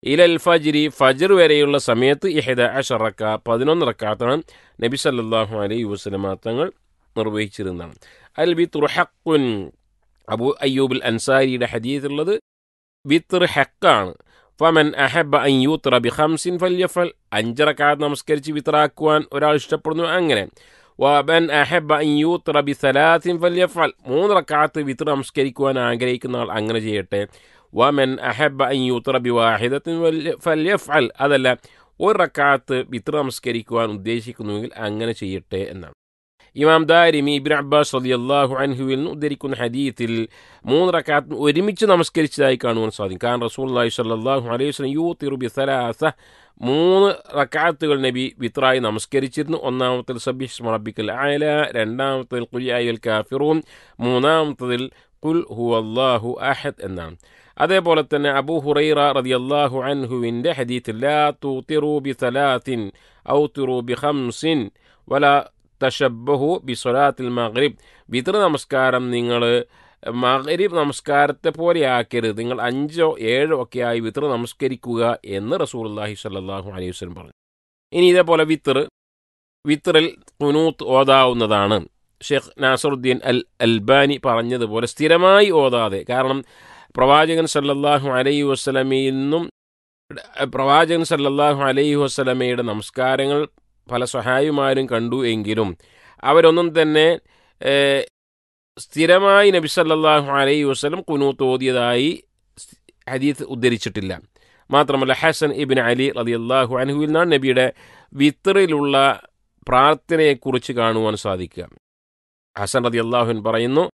Speaker 10: ഇലൽ ഫജ്രി ഫജ്ർ വരെയുള്ള സമയത്ത് ഇഹദ അശറ റക്അ പതിനൊന്ന് റക്അത്താണ് നബി സല്ലല്ലാഹു അലൈഹി വസല്ലമ തങ്ങൾ നിർവഹിച്ചിരുന്നതാണ്. അൽ വിത്റു ഹഖ്ഖുൻ, അബൂ അയ്യൂബുൽ അൻസാരിയുടെ ഹദീസുള്ളത് വിത്ർ ഹഖാണ്. ഫമൻ അഹബ്ബ അൻ യൂത്ര ബി ഖംസിൻ ഫല്യഫൽ, അഞ്ച് റക്അത്ത് നമസ്കരിച്ച് വിത്റാക്കുവാൻ ഒരാൾ ഇഷ്ടപ്പെടുന്നു അങ്ങനെ. വമൻ അഹബ്ബ അൻ യൂത്ര ബി സലാസിൻ ഫല്യഫൽ, മൂന്ന് റക്അത്ത് വിത്ർ നമസ്കരിക്കുവാൻ ആഗ്രഹിക്കുന്ന ആൾ അങ്ങനെ ചെയ്യട്ടെ. വമൻ അഹബ്ബ അൻ യൂത്ര ബി വാഹിദത്തിൻ ഫല്യഫൽ, അതല്ല ഒരു റക്അത്ത് വിത്ർ നമസ്കരിക്കുവാൻ ഉദ്ദേശിക്കുന്നുവെങ്കിൽ അങ്ങനെ ചെയ്യട്ടെ എന്നാണ്. ഇമാം ദാരിമി ഇബ്നു അബ്ബാസ് റളിയല്ലാഹു അൻഹുവിൽ നിന്ന് ഉദ്ധരിക്കുന്ന ഹദീസിൽ മൂന്ന് റക്അത്ത് ഒരുമിച്ച് നമസ്കരിച്ചതായി കാണുവാൻ സാധിക്കും. കാരണം റസൂലുള്ളാഹി സ്വല്ലല്ലാഹു അലൈഹി വസല്ലം യൂത്തിറു ബി സലാസ, മൂന്ന് റക്അത്തുകൾ നബി വിത്റായി നമസ്കരിച്ചിരുന്നു. ഒന്നാമത്തിൽ സബ്ബിഹ് റബ്ബിക്കൽ അഅല, രണ്ടാമത്തിൽ ഖുൽ യാ അയ്യുൽ കാഫിറൂൻ, മൂന്നാമത്തിൽ ഖുൽ ഹുവല്ലാഹു അഹദ് എന്നാണ്. അതേപോലെ തന്നെ അബൂ ഹുറൈറ റളിയല്ലാഹു അൻഹുവിൻ്റെ ഹദീസിൽ ലാ തൂതിറു ബി സലാത്തിൻ ഔതിറു ബി ഖംസിൻ വലാ തശബ്ബഹു ബി സ്വലാത്തിൽ മഗ്രിബ്, വിത്ർ നമസ്കാരം നിങ്ങൾ മഗ്രിബ് നമസ്കാരത്തെ പോലെ ആക്കരുത്, നിങ്ങൾ അഞ്ചോ ഏഴോ ഒക്കെ ആയി വിത്ർ നമസ്കരിക്കുക എന്ന് റസൂലുള്ളാഹി സ്വല്ലല്ലാഹു അലൈഹി വസല്ലം പറഞ്ഞു. ഇനി ഇതേപോലെ വിത്ർ വിത്റിൽ ഖുനൂത്ത് ഓതാവുന്നതാണ്. ഷെയ്ഖ് നാസറുദ്ദീൻ അൽ അൽബാനി പറഞ്ഞതുപോലെ സ്ഥിരമായി ഓതാതെ, കാരണം പ്രവാചകൻ സല്ലല്ലാഹു അലൈഹി വസല്ലമയിൽ നിന്നും പ്രവാചകൻ സല്ലല്ലാഹു അലൈഹി വസല്ലമയുടെ നമസ്കാരങ്ങൾ പല സ്വഹായിമാരും കണ്ടു എങ്കിലും അവരൊന്നും തന്നെ സ്ഥിരമായി നബി സല്ലല്ലാഹു അലൈഹി വസല്ലം ഖുനൂത്ത് ഓതിയതായി ഹദീസ് ഉദ്ധരിച്ചിട്ടില്ല. മാത്രമല്ല ഹസൻ ഇബ്നു അലി റളിയല്ലാഹു അൻഹുവിൽ നിന്നാണ് നബിയുടെ വിത്റിലുള്ള പ്രാർത്ഥനയെക്കുറിച്ച് കാണുവാൻ സാധിക്കുക. ഹസൻ റളിയല്ലാഹു അൻഹു പറയുന്നു,